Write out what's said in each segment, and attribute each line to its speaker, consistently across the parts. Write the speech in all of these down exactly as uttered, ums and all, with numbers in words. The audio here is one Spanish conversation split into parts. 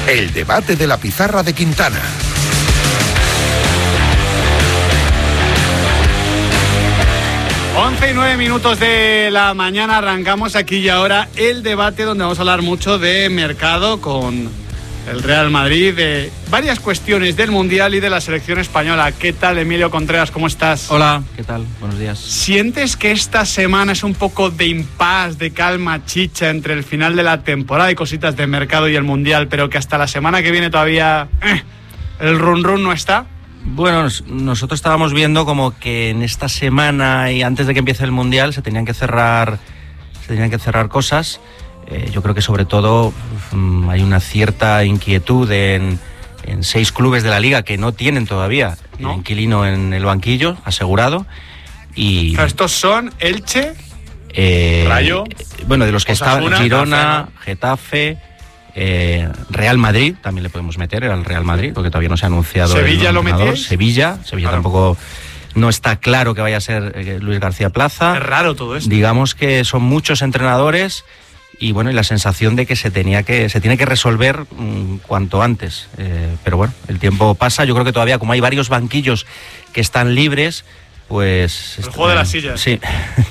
Speaker 1: El debate de la pizarra de Quintana.
Speaker 2: once y nueve minutos de la mañana, arrancamos aquí y ahora el debate donde vamos a hablar mucho de mercado con el Real Madrid, de varias cuestiones del Mundial y de la selección española. ¿Qué tal, Emilio Contreras? ¿Cómo estás?
Speaker 3: Hola, ¿qué tal? Buenos días.
Speaker 2: ¿Sientes que esta semana es un poco de impas, de calma chicha entre el final de la temporada y cositas de mercado y el Mundial, pero que hasta la semana que viene todavía eh, el run run no está?
Speaker 3: Bueno, nosotros estábamos viendo como que en esta semana y antes de que empiece el Mundial se tenían que cerrar, se tenían que cerrar cosas. Eh, yo creo que sobre todo um, hay una cierta inquietud en, en seis clubes de la Liga que no tienen todavía ¿No? el inquilino en el banquillo asegurado. Y
Speaker 2: pero estos son Elche,
Speaker 3: eh,
Speaker 2: Rayo,
Speaker 3: bueno, de los que
Speaker 2: Osasuna,
Speaker 3: estaban Girona,
Speaker 2: Getafe, ¿no?
Speaker 3: Getafe. Eh, Real Madrid, también le podemos meter, era el Real Madrid, porque todavía no se ha anunciado.
Speaker 2: ¿Sevilla
Speaker 3: el
Speaker 2: lo metéis?
Speaker 3: Sevilla, Sevilla claro. Tampoco no está claro que vaya a ser eh, Luis García Plaza.
Speaker 2: Es raro todo esto.
Speaker 3: Digamos que son muchos entrenadores y bueno, y la sensación de que se tenía que se tiene que resolver mmm, cuanto antes. Eh, pero bueno, el tiempo pasa, yo creo que todavía como hay varios banquillos que están libres, pues...
Speaker 2: El juego de las sillas.
Speaker 3: Sí,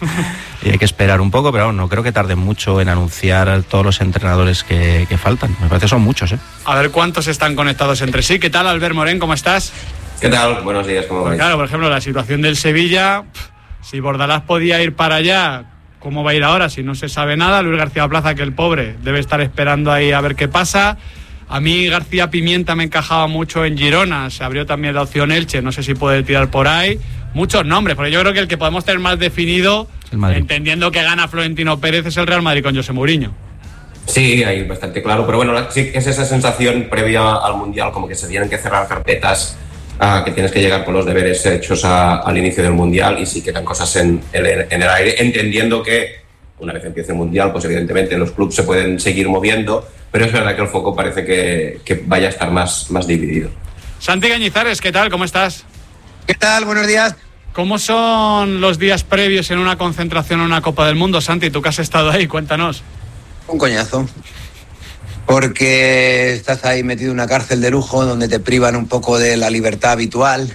Speaker 3: y hay que esperar un poco, pero bueno, no creo que tarden mucho en anunciar a todos los entrenadores que, que faltan. Me parece que son muchos, ¿eh?
Speaker 2: A ver cuántos están conectados entre sí. ¿Qué tal, Albert Morén? ¿Cómo estás?
Speaker 4: ¿Qué tal? Buenos días, ¿cómo vais?
Speaker 2: Claro, por ejemplo, la situación del Sevilla, si Bordalás podía ir para allá, ¿cómo va a ir ahora? Si no se sabe nada, Luis García Plaza, que el pobre debe estar esperando ahí a ver qué pasa. A mí García Pimienta me encajaba mucho en Girona, se abrió también la opción Elche, no sé si puede tirar por ahí. Muchos nombres, porque yo creo que el que podemos tener más definido, entendiendo que gana Florentino Pérez, es el Real Madrid con José Mourinho.
Speaker 4: Sí, ahí bastante claro, pero bueno, sí es esa sensación previa al Mundial, como que se tienen que cerrar carpetas, uh, que tienes que llegar con los deberes hechos a, al inicio del Mundial, y sí quedan cosas en, en, en el aire, entendiendo que una vez empiece el Mundial, pues evidentemente los clubes se pueden seguir moviendo, pero es verdad que el foco parece que, que vaya a estar más, más dividido.
Speaker 2: Santi Cañizares, ¿qué tal? ¿Cómo estás?
Speaker 5: ¿Qué tal? Buenos días.
Speaker 2: ¿Cómo son los días previos en una concentración en una Copa del Mundo? Santi, tú que has estado ahí, cuéntanos.
Speaker 5: Un coñazo. Porque estás ahí metido en una cárcel de lujo donde te privan un poco de la libertad habitual.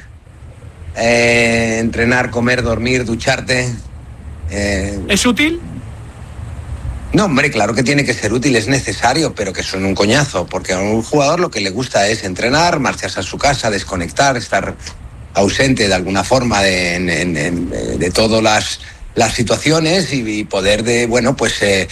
Speaker 5: Eh, entrenar, comer, dormir, ducharte. Eh...
Speaker 2: ¿Es útil?
Speaker 5: No, hombre, claro que tiene que ser útil, es necesario, pero que son un coñazo. Porque a un jugador lo que le gusta es entrenar, marcharse a su casa, desconectar, estar ausente de alguna forma de, en, en, en, de todas las, las situaciones y, y poder de, bueno, pues eh,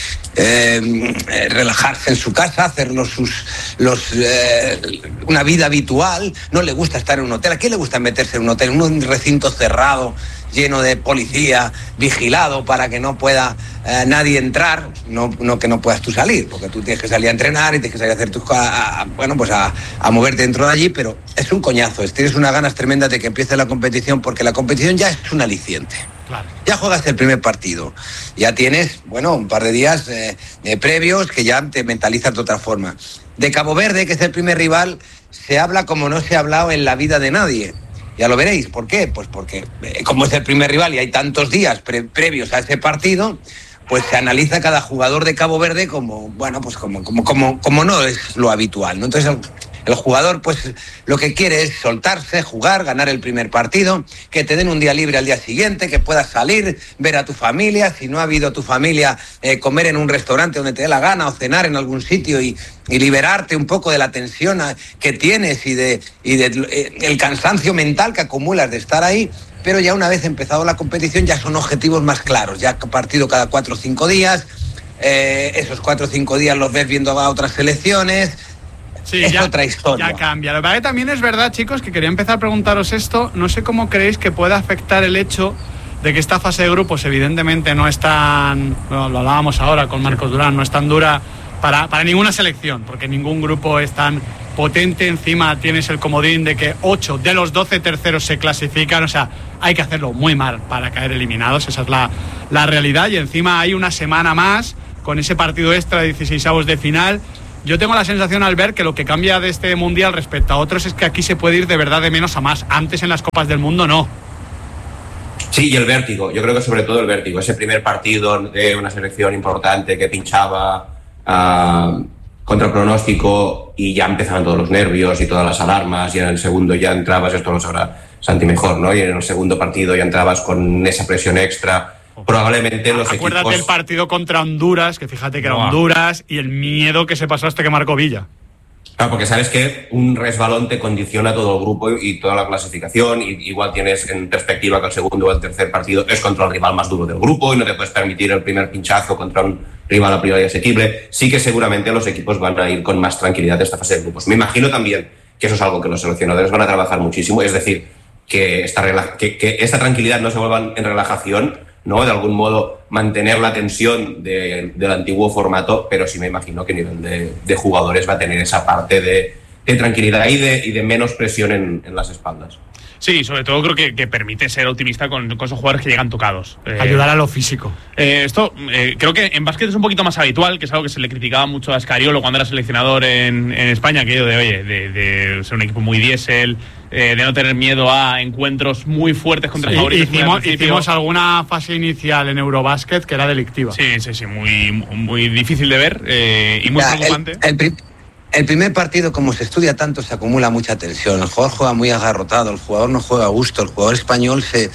Speaker 5: eh, relajarse en su casa, hacer los, sus, los, eh, una vida habitual. No le gusta estar en un hotel. ¿A quién le gusta meterse en un hotel? En un recinto cerrado, lleno de policía, vigilado para que no pueda eh, nadie entrar, no, no que no puedas tú salir, porque tú tienes que salir a entrenar y tienes que salir a hacer tus cosas, a, a, bueno, pues a, a moverte dentro de allí, pero es un coñazo, tienes unas ganas tremendas de que empiece la competición, porque la competición ya es un aliciente.
Speaker 2: Claro.
Speaker 5: Ya juegas el primer partido, ya tienes, bueno, un par de días eh, eh, previos que ya te mentalizas de otra forma. De Cabo Verde, que es el primer rival, se habla como no se ha hablado en la vida de nadie. Ya lo veréis. ¿Por qué? Pues porque eh, como es el primer rival y hay tantos días pre- previos a ese partido, pues se analiza cada jugador de Cabo Verde como, bueno, pues como, como, como, como no es lo habitual, ¿no? Entonces el, el jugador pues lo que quiere es soltarse, jugar, ganar el primer partido, que te den un día libre al día siguiente, que puedas salir, ver a tu familia, si no ha habido tu familia, eh, comer en un restaurante donde te dé la gana o cenar en algún sitio y, y liberarte un poco de la tensión que tienes y de, y de eh, el cansancio mental que acumulas de estar ahí. Pero ya una vez empezado la competición ya son objetivos más claros, ya partido cada cuatro o cinco días, eh, esos cuatro o cinco días los ves viendo a otras selecciones.
Speaker 2: Sí,
Speaker 5: es
Speaker 2: ya,
Speaker 5: otra historia.
Speaker 2: Ya cambia. Lo que pasa es que también es verdad, chicos, que quería empezar a preguntaros esto. No sé cómo creéis que puede afectar el hecho de que esta fase de grupos evidentemente no es tan, bueno, lo hablábamos ahora con Marcos Durán, no es tan dura para, para ninguna selección, porque ningún grupo es tan potente. Encima tienes el comodín de que ocho de los doce terceros se clasifican, o sea, hay que hacerlo muy mal para caer eliminados, esa es la, la realidad. Y encima hay una semana más con ese partido extra de dieciseisavos de final. Yo tengo la sensación al ver que lo que cambia de este Mundial respecto a otros es que aquí se puede ir de verdad de menos a más. Antes en las Copas del Mundo no.
Speaker 4: Sí, y el vértigo, yo creo que sobre todo el vértigo, ese primer partido de una selección importante que pinchaba, uh, contra pronóstico y ya empezaban todos los nervios y todas las alarmas, y en el segundo ya entrabas, esto lo sabrá Santi mejor, ¿no? Y en el segundo partido ya entrabas con esa presión extra. Probablemente los
Speaker 2: Acuérdate
Speaker 4: equipos...
Speaker 2: el partido contra Honduras, que fíjate que era Honduras, y el miedo que se pasó hasta que marcó Villa.
Speaker 4: Claro, porque sabes que un resbalón te condiciona todo el grupo y toda la clasificación, y igual tienes en perspectiva que el segundo o el tercer partido es contra el rival más duro del grupo y no te puedes permitir el primer pinchazo contra un rival a priori asequible. Sí que seguramente los equipos van a ir con más tranquilidad a esta fase de grupos. Me imagino también que eso es algo que los seleccionadores van a trabajar muchísimo, es decir, que esta, rela- que, que esta tranquilidad no se vuelva en relajación, ¿no? De algún modo mantener la tensión de, del antiguo formato, pero sí me imagino que a nivel de, de jugadores va a tener esa parte de, de tranquilidad y de, y de menos presión en, en las espaldas.
Speaker 6: Sí, sobre todo creo que, que permite ser optimista con, con esos jugadores que llegan tocados.
Speaker 2: Eh, Ayudar a lo físico.
Speaker 6: Eh, esto eh, creo que en básquet es un poquito más habitual, que es algo que se le criticaba mucho a Escariolo cuando era seleccionador en, en España, aquello de, oye, de, de ser un equipo muy diésel, eh, de no tener miedo a encuentros muy fuertes contra
Speaker 2: sí,
Speaker 6: favoritos.
Speaker 2: Hicimos, hicimos alguna fase inicial en Eurobásquet que era delictiva.
Speaker 6: Sí, sí, sí, muy, muy difícil de ver eh, y muy
Speaker 5: ya,
Speaker 6: preocupante.
Speaker 5: El, el pri- El primer partido, como se estudia tanto, se acumula mucha tensión. El jugador juega muy agarrotado, el jugador no juega a gusto, el jugador español se,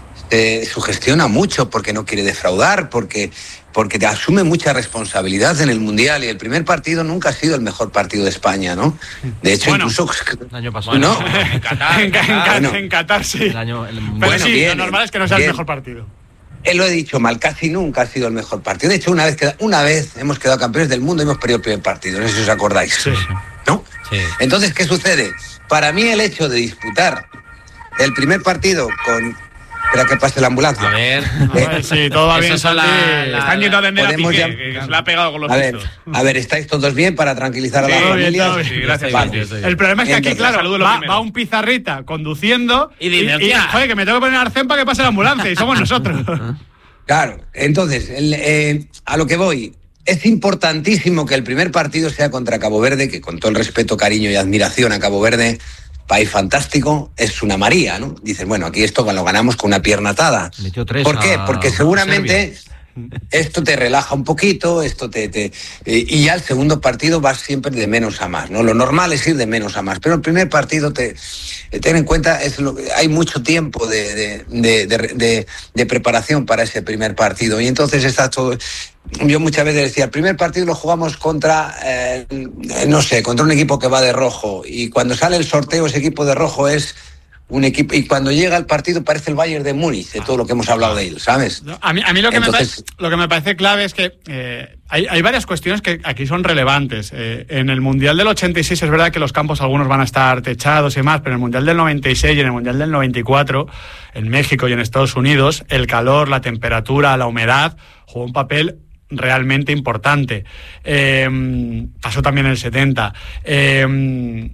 Speaker 5: se sugestiona mucho porque no quiere defraudar, porque, porque te asume mucha responsabilidad en el Mundial, y el primer partido nunca ha sido el mejor partido de España, ¿no? De hecho, bueno, incluso...
Speaker 3: El año pasado.
Speaker 5: ¿no?
Speaker 2: En Qatar, en Qatar, bueno, en Qatar sí.
Speaker 3: El año, el
Speaker 2: Pero
Speaker 5: bueno,
Speaker 2: sí,
Speaker 5: bien,
Speaker 2: lo normal es que no sea
Speaker 5: bien.
Speaker 2: el mejor partido.
Speaker 5: Él lo he dicho mal, casi nunca ha sido el mejor partido. De hecho, una vez, queda, una vez hemos quedado campeones del mundo y hemos perdido el primer partido, no sé si os acordáis.
Speaker 2: Sí.
Speaker 5: ¿No?
Speaker 3: Sí.
Speaker 5: Entonces, ¿qué sucede? Para mí el hecho de disputar el primer partido con... Espera que pase la ambulancia.
Speaker 3: A ver,
Speaker 2: a ver sí, todo va bien.
Speaker 6: La, la, están yendo a atender a Piqué,
Speaker 5: ya...
Speaker 6: que se la ha pegado con los
Speaker 5: a ver,
Speaker 6: gestos.
Speaker 5: a ver, ¿estáis todos bien para tranquilizar a
Speaker 2: sí,
Speaker 5: la
Speaker 2: familia?
Speaker 5: familia?
Speaker 2: Sí,
Speaker 6: gracias.
Speaker 5: Vale.
Speaker 2: El problema es que aquí,
Speaker 5: Entonces,
Speaker 2: claro, va, va un pizarrita conduciendo
Speaker 6: y dice,
Speaker 2: y, y, joder, que me tengo que poner arcén para que pase la ambulancia, y somos nosotros.
Speaker 5: Claro, entonces, el, eh, a lo que voy, es importantísimo que el primer partido sea contra Cabo Verde, que con todo el respeto, cariño y admiración a Cabo Verde, país fantástico, es una María, ¿no? Dices, bueno, aquí esto lo ganamos con una pierna atada. ¿Por qué? Porque seguramente esto te relaja un poquito, esto te, te y ya el segundo partido vas siempre de menos a más, ¿no? Lo normal es ir de menos a más, pero el primer partido te ten en cuenta es lo, hay mucho tiempo de, de, de, de, de, de preparación para ese primer partido, y entonces está todo. Yo muchas veces decía, el primer partido lo jugamos contra, eh, no sé, contra un equipo que va de rojo, y cuando sale el sorteo ese equipo de rojo es un equipo, y cuando llega el partido parece el Bayern de Múnich, de todo lo que hemos hablado de él, ¿sabes?
Speaker 2: A mí, a mí lo, que
Speaker 5: Entonces,
Speaker 2: me parece, lo que me parece clave es que eh, hay, hay varias cuestiones que aquí son relevantes. Eh, en el Mundial del ochenta y seis es verdad que los campos algunos van a estar techados y demás, pero en el Mundial del noventa y seis y en el Mundial del noventa y cuatro, en México y en Estados Unidos, el calor, la temperatura, la humedad jugó un papel realmente importante. Eh, pasó también en el setenta. Eh,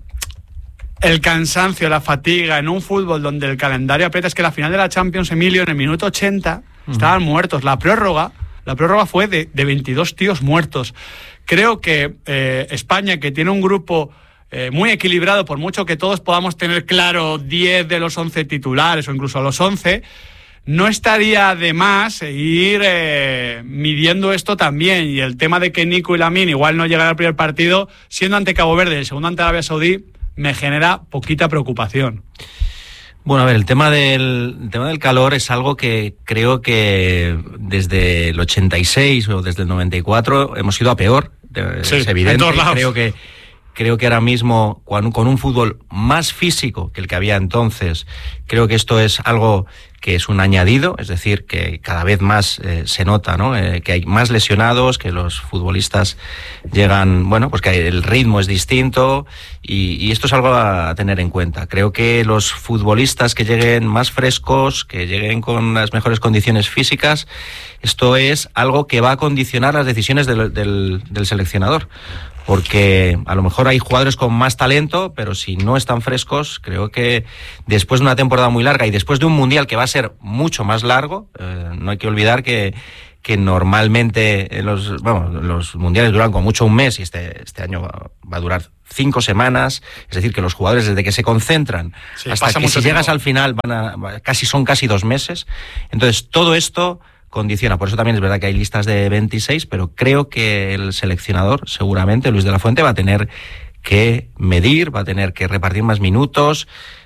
Speaker 2: el cansancio, la fatiga en un fútbol donde el calendario aprieta. Es que la final de la Champions, Emilio, en el minuto ochenta uh-huh. estaban muertos. La prórroga, la prórroga fue de, de veintidós tíos muertos. Creo que eh, España, que tiene un grupo eh, muy equilibrado, por mucho que todos podamos tener claro diez de los once titulares o incluso los once, no estaría de más ir eh, midiendo esto también. Y el tema de que Nico y Lamine igual no llegarán al primer partido, siendo ante Cabo Verde y el segundo ante Arabia Saudí, me genera poquita preocupación.
Speaker 3: Bueno, a ver, el tema del el tema del calor es algo que creo que desde el ochenta y seis o desde el noventa y cuatro hemos ido a peor. Sí, es evidente. Creo que creo que ahora mismo con, con un fútbol más físico que el que había entonces, creo que esto es algo que es un añadido, es decir, que cada vez más eh, se nota, ¿no? Eh, que hay más lesionados, que los futbolistas llegan, bueno, pues que el ritmo es distinto y, y esto es algo a tener en cuenta. Creo que los futbolistas que lleguen más frescos, que lleguen con las mejores condiciones físicas, esto es algo que va a condicionar las decisiones del, del, del seleccionador. Porque a lo mejor hay jugadores con más talento, pero si no están frescos, creo que después de una temporada muy larga y después de un mundial que va a ser mucho más largo, eh, no hay que olvidar que, que normalmente los, bueno, los mundiales duran como mucho un mes y este, este año va, va a durar cinco semanas, es decir, que los jugadores desde que se concentran sí, hasta que si tiempo. llegas al final van a, casi son casi dos meses. Entonces todo esto condiciona. Por eso también es verdad que hay listas de veintiséis, pero creo que el seleccionador, seguramente, Luis de la Fuente, va a tener que medir, va a tener que repartir más minutos.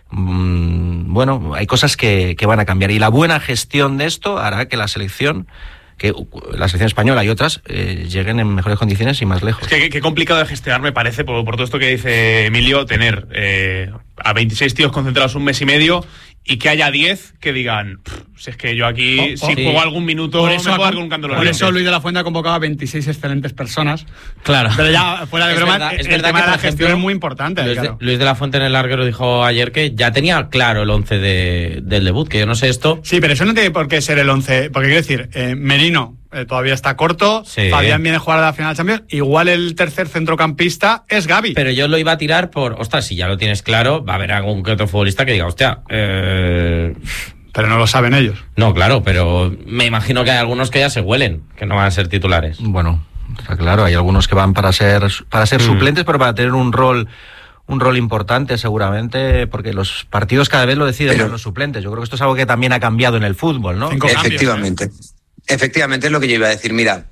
Speaker 3: Mm, bueno, hay cosas que, que van a cambiar. Y la buena gestión de esto hará que la selección... que la selección española y otras eh, lleguen en mejores condiciones y más lejos.
Speaker 6: Es que qué complicado de gestionar me parece, por, por todo esto que dice Emilio, tener eh, a veintiséis tíos concentrados un mes y medio y que haya diez que digan, si es que yo aquí, oh, oh, si sí. juego algún minuto,
Speaker 2: por eso,
Speaker 6: me puedo dar con un canto.
Speaker 2: Por eso Luis de la Fuente ha convocado a veintiséis excelentes personas.
Speaker 7: Claro.
Speaker 2: Pero ya, fuera de
Speaker 7: es
Speaker 2: broma,
Speaker 7: verdad,
Speaker 2: el,
Speaker 7: es verdad
Speaker 2: el tema
Speaker 7: que,
Speaker 2: de la
Speaker 7: ejemplo,
Speaker 2: gestión es muy importante.
Speaker 7: Luis,
Speaker 2: claro.
Speaker 7: de, Luis de la Fuente en el larguero dijo ayer que ya tenía claro el once de, del debut, que yo no sé esto...
Speaker 2: Sí, pero eso no tiene por qué ser el once, porque quiero decir, eh, Merino eh, todavía está corto,
Speaker 7: sí.
Speaker 2: Fabián viene a jugar a la final de Champions, igual el tercer centrocampista es Gavi.
Speaker 7: Pero yo lo iba a tirar por, ostras, si ya lo tienes claro, va a haber algún que otro futbolista que diga, hostia, eh...
Speaker 2: Pero no lo saben ellos.
Speaker 7: No, claro, pero me imagino que hay algunos que ya se huelen, que no van a ser titulares.
Speaker 3: Bueno, está claro, hay algunos que van para ser para ser mm. suplentes, pero para tener un rol un rol importante seguramente, porque los partidos cada vez lo deciden pero, los suplentes. Yo creo que esto es algo que también ha cambiado en el fútbol, ¿no?
Speaker 5: Efectivamente. Cambios, ¿eh? Efectivamente es lo que yo iba a decir. Mira,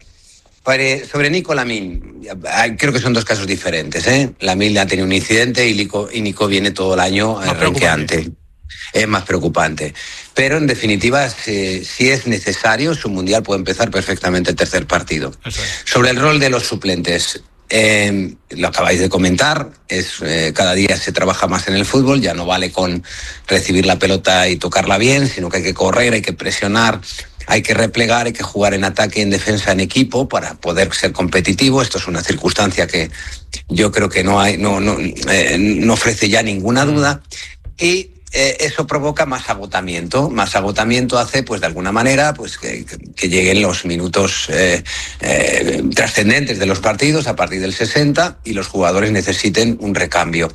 Speaker 5: sobre Nico Lamine, creo que son dos casos diferentes, ¿eh? Lamine ha tenido un incidente y Nico, y Nico viene todo el año renqueante. Es más preocupante. Pero en definitiva, si, si es necesario, su mundial puede empezar perfectamente el tercer partido. Es. Sobre el rol de los suplentes, eh, lo acabáis de comentar, es eh, cada día se trabaja más en el fútbol, ya no vale con recibir la pelota y tocarla bien, sino que hay que correr, hay que presionar, hay que replegar, hay que jugar en ataque y en defensa en equipo para poder ser competitivo. Esto es una circunstancia que yo creo que no hay, no, no, eh, no ofrece ya ninguna duda. Y Eh, eso provoca más agotamiento. Más agotamiento hace, pues de alguna manera, pues que, que lleguen los minutos eh, eh, trascendentes de los partidos a partir del sesenta y los jugadores necesiten un recambio.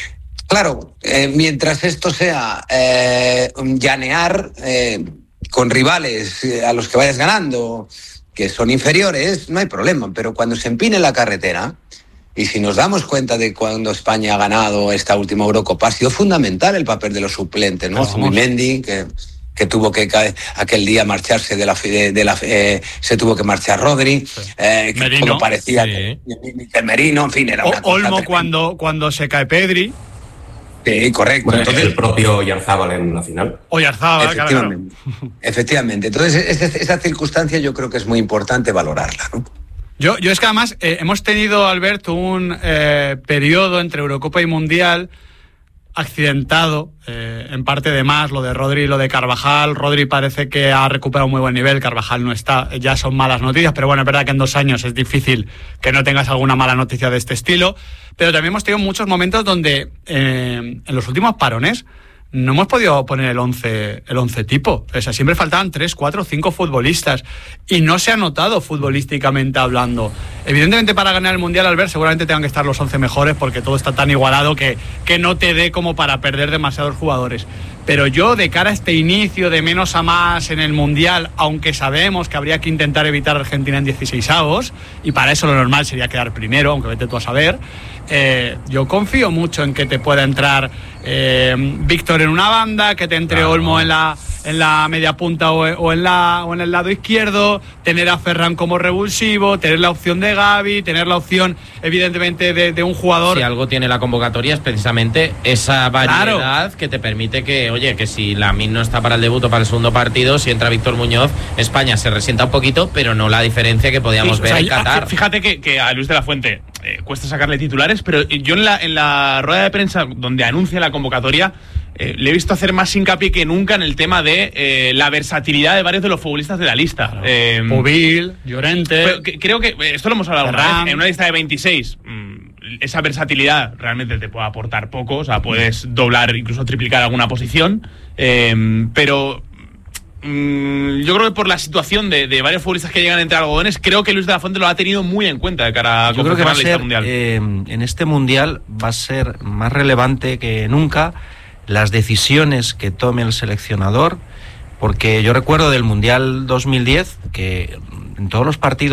Speaker 5: Claro, eh, mientras esto sea eh, llanear eh, con rivales eh, a los que vayas ganando, que son inferiores, no hay problema. Pero cuando se empine la carretera, y si nos damos cuenta de cuando España ha ganado esta última Eurocopa, ha sido fundamental el papel de los suplentes, ¿no? Zubimendi, que, que tuvo que caer, aquel día marcharse de la... De, de la eh, se tuvo que marchar Rodri, eh, que
Speaker 2: Merino,
Speaker 5: como parecía
Speaker 2: sí.
Speaker 5: que, que Merino, en fin, era una
Speaker 2: o, cosa Olmo cuando, cuando se cae Pedri.
Speaker 5: Sí, correcto.
Speaker 4: Bueno,
Speaker 5: entonces,
Speaker 4: el propio Yarzábal en la final.
Speaker 2: O Yarzábal,
Speaker 5: efectivamente, claro. Efectivamente. Entonces, esa, esa circunstancia yo creo que es muy importante valorarla, ¿no?
Speaker 2: Yo, yo es que además eh, hemos tenido, Alberto, un eh, periodo entre Eurocopa y Mundial accidentado, eh, en parte de más, lo de Rodri y lo de Carvajal. Rodri parece que ha recuperado un muy buen nivel, Carvajal no está, ya son malas noticias, pero bueno, es verdad que en dos años es difícil que no tengas alguna mala noticia de este estilo. Pero también hemos tenido muchos momentos donde eh, en los últimos parones no hemos podido poner el once, el once tipo. O sea, siempre faltaban tres, cuatro, cinco futbolistas y no se ha notado futbolísticamente hablando. Evidentemente, para ganar el Mundial, Albert, seguramente tengan que estar los once mejores porque todo está tan igualado que, que no te dé como para perder demasiados jugadores. Pero yo, de cara a este inicio de menos a más en el Mundial, aunque sabemos que habría que intentar evitar a Argentina en dieciseisavos, y para eso lo normal sería quedar primero, aunque vete tú a saber, eh, yo confío mucho en que te pueda entrar eh, Víctor en una banda, que te entre claro. Olmo en la, en la media punta o, o, en la, o en el lado izquierdo, tener a Ferran como revulsivo, tener la opción de Gavi, tener la opción, evidentemente, de, de un jugador...
Speaker 7: Si algo tiene la convocatoria es precisamente esa variedad claro. que te permite que, oye, que si Lamine no está para el debut o para el segundo partido, si entra Víctor Muñoz, España se resienta un poquito, pero no la diferencia que podíamos sí, ver o sea, en Qatar.
Speaker 6: Fíjate que, que a Luis de la Fuente eh, cuesta sacarle titulares, pero yo en la, en la rueda de prensa donde anuncia la convocatoria eh, le he visto hacer más hincapié que nunca en el tema de eh, la versatilidad de varios de los futbolistas de la lista. Claro. Eh,
Speaker 2: Pubil, Llorente...
Speaker 6: Que, creo que, esto lo hemos hablado una vez, en una lista de veintiséis... Mmm, esa versatilidad realmente te puede aportar poco, o sea, puedes doblar, incluso triplicar alguna posición, eh, pero mmm, yo creo que por la situación de, de varios futbolistas que llegan entre algodones, creo que Luis de la Fuente lo ha tenido muy en cuenta de cara a
Speaker 3: yo creo que va a
Speaker 6: la lista
Speaker 3: ser,
Speaker 6: mundial.
Speaker 3: Eh, en este mundial va a ser más relevante que nunca las decisiones que tome el seleccionador, porque yo recuerdo del Mundial dos mil diez que en todos los partidos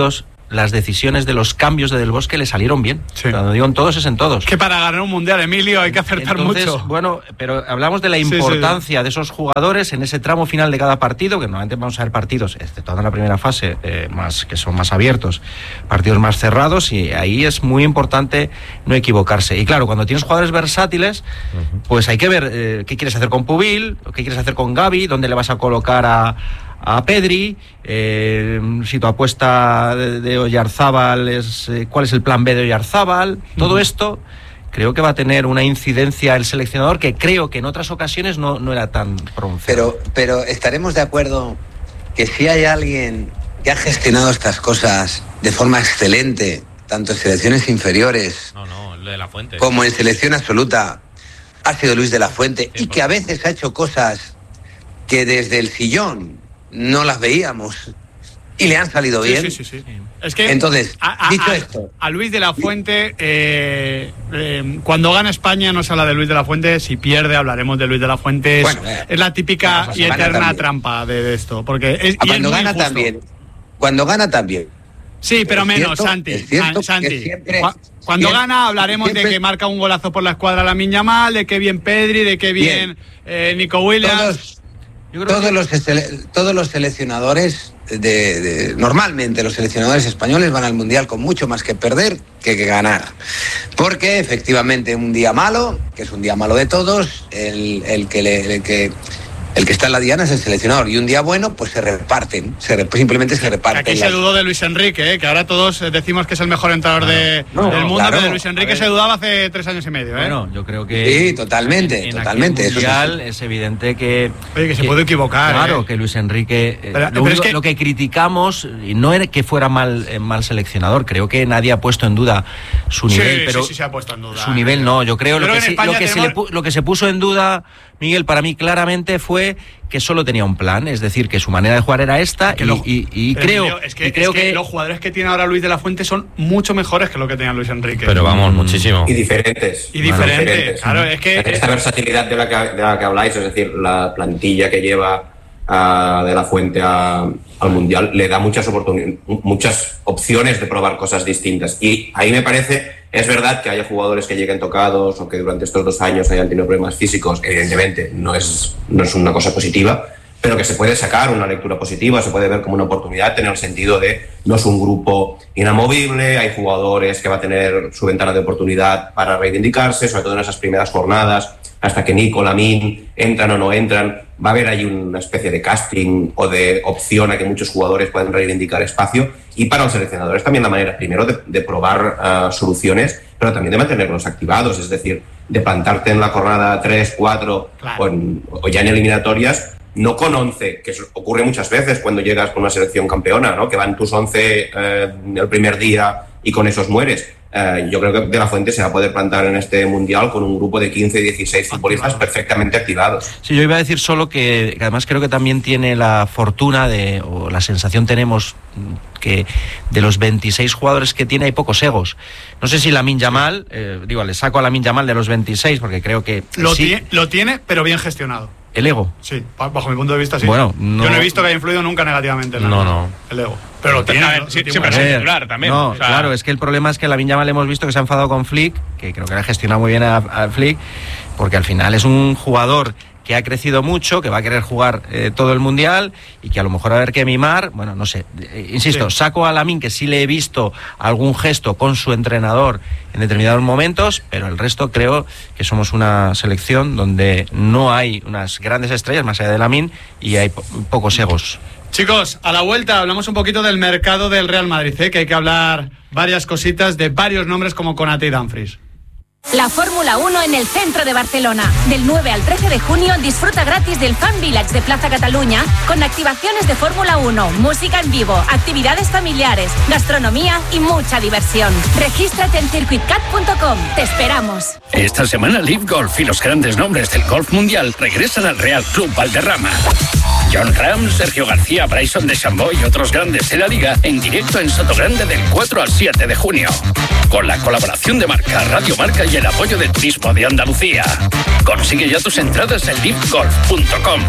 Speaker 3: las decisiones de los cambios de Del Bosque le salieron bien.
Speaker 2: Sí.
Speaker 3: Cuando digo en todos es en todos.
Speaker 2: Que para ganar un mundial, Emilio, hay que acertar
Speaker 3: Entonces,
Speaker 2: mucho.
Speaker 3: Bueno, pero hablamos de la importancia sí, sí. de esos jugadores en ese tramo final de cada partido, que normalmente vamos a ver partidos, exceptuando en la primera fase, eh, más que son más abiertos, partidos más cerrados, y ahí es muy importante no equivocarse. Y claro, cuando tienes jugadores versátiles, uh-huh. pues hay que ver eh, qué quieres hacer con Pubil, qué quieres hacer con Gavi, dónde le vas a colocar a a Pedri, eh, si tu apuesta de, de Oyarzábal es eh, cuál es el plan B de Oyarzábal, todo uh-huh. esto creo que va a tener una incidencia el seleccionador que creo que en otras ocasiones no, no era tan pronunciado.
Speaker 5: Pero, pero estaremos de acuerdo que si hay alguien que ha gestionado estas cosas de forma excelente, tanto en selecciones inferiores
Speaker 7: no, no, lo de la Fuente,
Speaker 5: como en selección absoluta, ha sido Luis de la Fuente, sí, y que a veces ha hecho cosas que desde el sillón no las veíamos y le han salido
Speaker 2: sí,
Speaker 5: bien.
Speaker 2: Sí, sí, sí. Es que
Speaker 5: entonces,
Speaker 2: a, a,
Speaker 5: dicho
Speaker 2: a,
Speaker 5: esto,
Speaker 2: a Luis de la Fuente, eh, eh, cuando gana España no se habla de Luis de la Fuente, si pierde hablaremos de Luis de la Fuente.
Speaker 5: Bueno, eh,
Speaker 2: es la típica
Speaker 5: bueno,
Speaker 2: y eterna
Speaker 5: también.
Speaker 2: trampa de, de esto, porque es,
Speaker 5: cuando
Speaker 2: y es
Speaker 5: gana
Speaker 2: muy
Speaker 5: también, cuando gana también.
Speaker 2: Sí, pero
Speaker 5: es
Speaker 2: menos,
Speaker 5: cierto,
Speaker 2: Santi.
Speaker 5: es cierto
Speaker 2: Santi.
Speaker 5: Siempre,
Speaker 2: cuando
Speaker 5: siempre,
Speaker 2: gana hablaremos
Speaker 5: siempre,
Speaker 2: de que marca un golazo por la escuadra Lamine Yamal, de que bien Pedri, de que bien, bien. Eh, Nico Williams.
Speaker 5: Todos, Yo creo todos, que... los, todos los seleccionadores, de, de, normalmente los seleccionadores españoles van al Mundial con mucho más que perder que, que ganar. Porque efectivamente un día malo, que es un día malo de todos, el, el que le... El que, El que está en la diana es el seleccionador, y un día bueno, pues se reparten, se re, simplemente se reparten.
Speaker 2: Aquí las... se dudó de Luis Enrique, ¿eh? Que ahora todos decimos que es el mejor entrenador de,
Speaker 5: no,
Speaker 2: del mundo,
Speaker 5: claro,
Speaker 2: pero de Luis Enrique se dudaba hace tres años y medio. ¿eh?
Speaker 3: Bueno, yo creo que...
Speaker 5: Sí, totalmente,
Speaker 3: en, en
Speaker 5: totalmente.
Speaker 3: Mundial
Speaker 5: eso
Speaker 3: es evidente que...
Speaker 2: Oye, que se que, puede equivocar.
Speaker 3: Claro,
Speaker 2: ¿eh?
Speaker 3: que Luis Enrique...
Speaker 2: Pero,
Speaker 3: lo,
Speaker 2: pero
Speaker 3: único,
Speaker 2: es que...
Speaker 3: lo que criticamos, y no era que fuera mal, eh, mal seleccionador, creo que nadie ha puesto en duda su nivel,
Speaker 2: sí,
Speaker 3: pero...
Speaker 2: Sí, sí, se ha puesto en duda.
Speaker 3: Su nivel no, yo creo,
Speaker 2: yo
Speaker 3: lo,
Speaker 2: creo
Speaker 3: que
Speaker 2: que
Speaker 3: sí, lo, que
Speaker 2: tenemos...
Speaker 3: se le, lo que se puso en duda, Miguel, para mí claramente fue que solo tenía un plan, es decir, que su manera de jugar era esta, y, lo, y, y creo,
Speaker 2: tío, es que,
Speaker 3: y creo
Speaker 2: es que,
Speaker 3: que
Speaker 2: los jugadores que tiene ahora Luis de la Fuente son mucho mejores que lo que tenía Luis Enrique.
Speaker 7: Pero vamos, muchísimo.
Speaker 4: Y diferentes.
Speaker 2: Y diferentes, bueno, diferentes. Claro, es que...
Speaker 4: Esta versatilidad de la que, de la que habláis, es decir, la plantilla que lleva uh, de la Fuente a, al Mundial, le da muchas oportunidades, muchas opciones de probar cosas distintas. Y ahí me parece... Es verdad que haya jugadores que lleguen tocados o que durante estos dos años hayan tenido problemas físicos, evidentemente no es, no es una cosa positiva, pero que se puede sacar una lectura positiva, se puede ver como una oportunidad en el sentido de no es un grupo inamovible, hay jugadores que va a tener su ventana de oportunidad para reivindicarse, sobre todo en esas primeras jornadas, hasta que Nico, Lamine entran o no entran, va a haber ahí una especie de casting o de opción a que muchos jugadores puedan reivindicar espacio, y para los seleccionadores también la manera primero de, de probar uh, soluciones, pero también de mantenerlos activados, es decir, de plantarte en la jornada tres, cuatro claro. o, en, o ya en eliminatorias, no con once, que ocurre muchas veces cuando llegas con una selección campeona, ¿no? Que van tus once eh, el primer día y con esos mueres. Eh, yo creo que De la Fuente se va a poder plantar en este Mundial con un grupo de quince, dieciséis futbolistas perfectamente activados.
Speaker 3: Sí, yo iba a decir solo que, que además creo que también tiene la fortuna de, o la sensación tenemos que de los veintiséis jugadores que tiene hay pocos egos. No sé si Lamine Yamal, eh, digo, le saco a Lamine Yamal de los veintiséis porque creo que...
Speaker 2: Lo,
Speaker 3: sí,
Speaker 2: tiene, lo tiene, pero bien gestionado.
Speaker 3: ¿El ego?
Speaker 2: Sí, bajo mi punto de vista sí.
Speaker 3: Bueno, no...
Speaker 2: Yo no he visto que haya influido nunca negativamente en
Speaker 7: No, no.
Speaker 2: el ego. Pero lo tiene,
Speaker 6: ver,
Speaker 2: ¿no?
Speaker 6: sí, siempre es titular también.
Speaker 3: No,
Speaker 6: o sea...
Speaker 3: claro, es que el problema es que Lamine Yamal hemos visto que se ha enfadado con Flick, que creo que le ha gestionado muy bien a, a Flick, porque al final es un jugador que ha crecido mucho, que va a querer jugar eh, todo el Mundial y que a lo mejor va a haber que mimar, bueno, no sé, eh, insisto, sí. Saco a Lamine, que sí le he visto algún gesto con su entrenador en determinados momentos, pero el resto creo que somos una selección donde no hay unas grandes estrellas más allá de Lamine y hay po- pocos egos.
Speaker 2: Chicos, a la vuelta hablamos un poquito del mercado del Real Madrid, ¿eh? Que hay que hablar varias cositas de varios nombres como Konate y Dumfries.
Speaker 8: La Fórmula uno en el centro de Barcelona. Del nueve al trece de junio disfruta gratis del Fan Village de Plaza Cataluña con activaciones de Fórmula uno, música en vivo, actividades familiares, gastronomía y mucha diversión. Regístrate en circuit cat punto com. Te esperamos.
Speaker 9: Esta semana Live Golf y los grandes nombres del golf mundial regresan al Real Club Valderrama. John Ram, Sergio García, Bryson DeChambeau y otros grandes de la liga en directo en Sotogrande del cuatro al siete de junio. Con la colaboración de Marca, Radio Marca y el apoyo de Turismo de Andalucía. Consigue ya tus entradas en live golf punto com.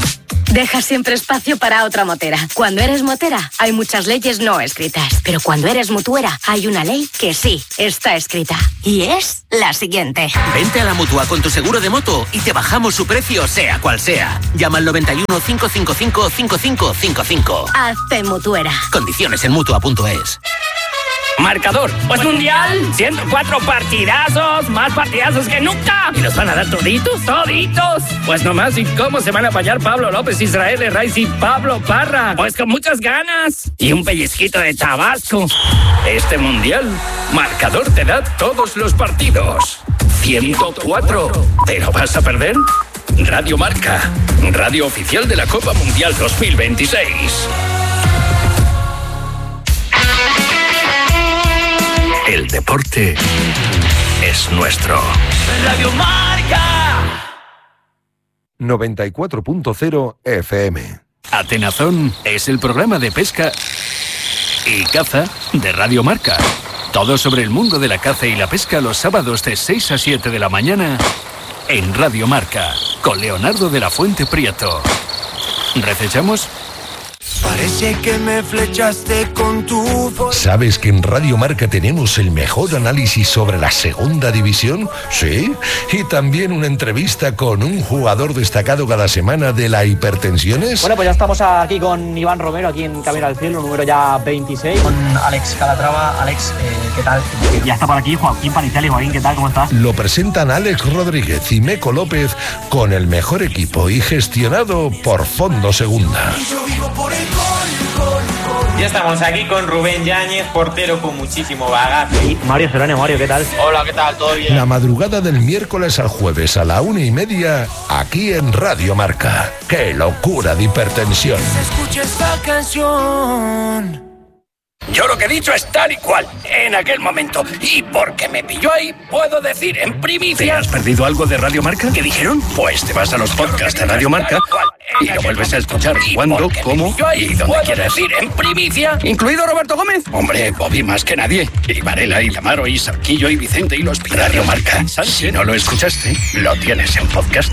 Speaker 8: Deja siempre espacio para otra motera. Cuando eres motera, hay muchas leyes no escritas. Pero cuando eres mutuera, hay una ley que sí está escrita. Y es la siguiente.
Speaker 10: Vente a la Mutua con tu seguro de moto y te bajamos su precio, sea cual sea. Llama al noventa y uno, cinco cinco cinco, cinco cinco cinco cinco.
Speaker 8: Hazte mutuera.
Speaker 10: Condiciones en mutua punto es.
Speaker 11: Marcador, pues mundial, ciento cuatro partidazos, más partidazos que nunca. ¿Y los van a dar toditos? ¿Toditos? Pues nomás, ¿y cómo se van a apañar Pablo López, Israel Herraiz y Pablo Parra? Pues con muchas ganas y un pellizquito de Tabasco. Este mundial, Marcador te da todos los partidos. ciento cuatro, ¿te lo vas a perder? Radio Marca, radio oficial de la Copa Mundial dos mil veintiséis.
Speaker 9: El deporte es nuestro.
Speaker 11: Radio Marca.
Speaker 1: noventa y cuatro punto cero F M.
Speaker 9: Atenazón es el programa de pesca y caza de Radio Marca. Todo sobre el mundo de la caza y la pesca los sábados de seis a siete de la mañana en Radio Marca con Leonardo de la Fuente Prieto. ¿Recechamos?
Speaker 12: Parece que me flechaste con tu voz.
Speaker 1: ¿Sabes que en Radio Marca tenemos el mejor análisis sobre la segunda división? Sí. Y también una entrevista con un jugador destacado cada semana de la Hipertensiones.
Speaker 13: Bueno, pues ya estamos aquí con Iván Romero, aquí en Camino al Cielo, número ya veintiséis. Con Alex Calatrava. Alex, eh, ¿qué tal? Ya está por aquí Joaquín Panizali. Joaquín, ¿qué tal? ¿Cómo estás?
Speaker 1: Lo presentan Alex Rodríguez y Meco López con el mejor equipo y gestionado por Fondo Segunda.
Speaker 14: Ya estamos aquí con Rubén Yáñez, portero con muchísimo bagaje.
Speaker 13: Y Mario Serrano. Mario, ¿qué tal?
Speaker 14: Hola, ¿qué tal? ¿Todo bien?
Speaker 1: La madrugada del miércoles al jueves a la una y media, aquí en Radio Marca. ¡Qué locura de hipertensión!
Speaker 12: Escucha esta canción.
Speaker 9: Yo lo que he dicho es tal y cual, en aquel momento. Y porque me pilló ahí, puedo decir en primicia... ¿Te has perdido algo de Radio Marca? ¿Qué dijeron? Pues te vas a los podcasts de Radio Marca y lo vuelves a escuchar cuando, cómo y donde quieras. Decir en primicia, incluido Roberto Gómez. Hombre, Bobby más que nadie. Y Varela, y Tamaro, y Sarquillo, y Vicente, y los Radio Marca. Si no lo escuchaste, lo tienes en podcast.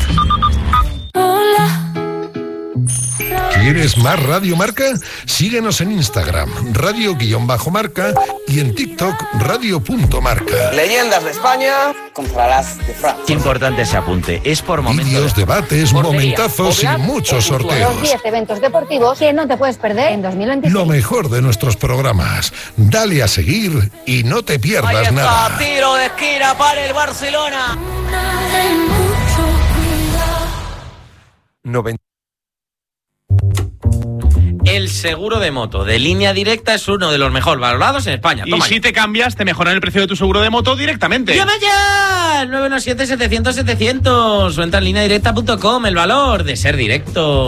Speaker 1: ¿Quieres más Radio Marca? Síguenos en Instagram, radio-marca y en TikTok, radio.marca.
Speaker 15: Leyendas de España contra las de Francia.
Speaker 16: Importante ese apunte, es por momentos.
Speaker 1: Vídeos, debates, momentazos y muchos sorteos.
Speaker 17: Los diez eventos deportivos que no te puedes perder en dos mil veintiséis.
Speaker 1: Lo mejor de nuestros programas. Dale a seguir y no te pierdas
Speaker 11: Ahí está,
Speaker 1: nada.
Speaker 11: Tiro de esquina para el Barcelona.
Speaker 1: noventa
Speaker 7: El seguro de moto de Línea Directa es uno de los mejor valorados en España.
Speaker 6: Toma y si ya. te cambias, te mejoran el precio de tu seguro de moto directamente.
Speaker 7: ¡Llama ya! nueve uno siete, setecientos, setecientos. O entra en línea directa punto com. El valor de ser directo.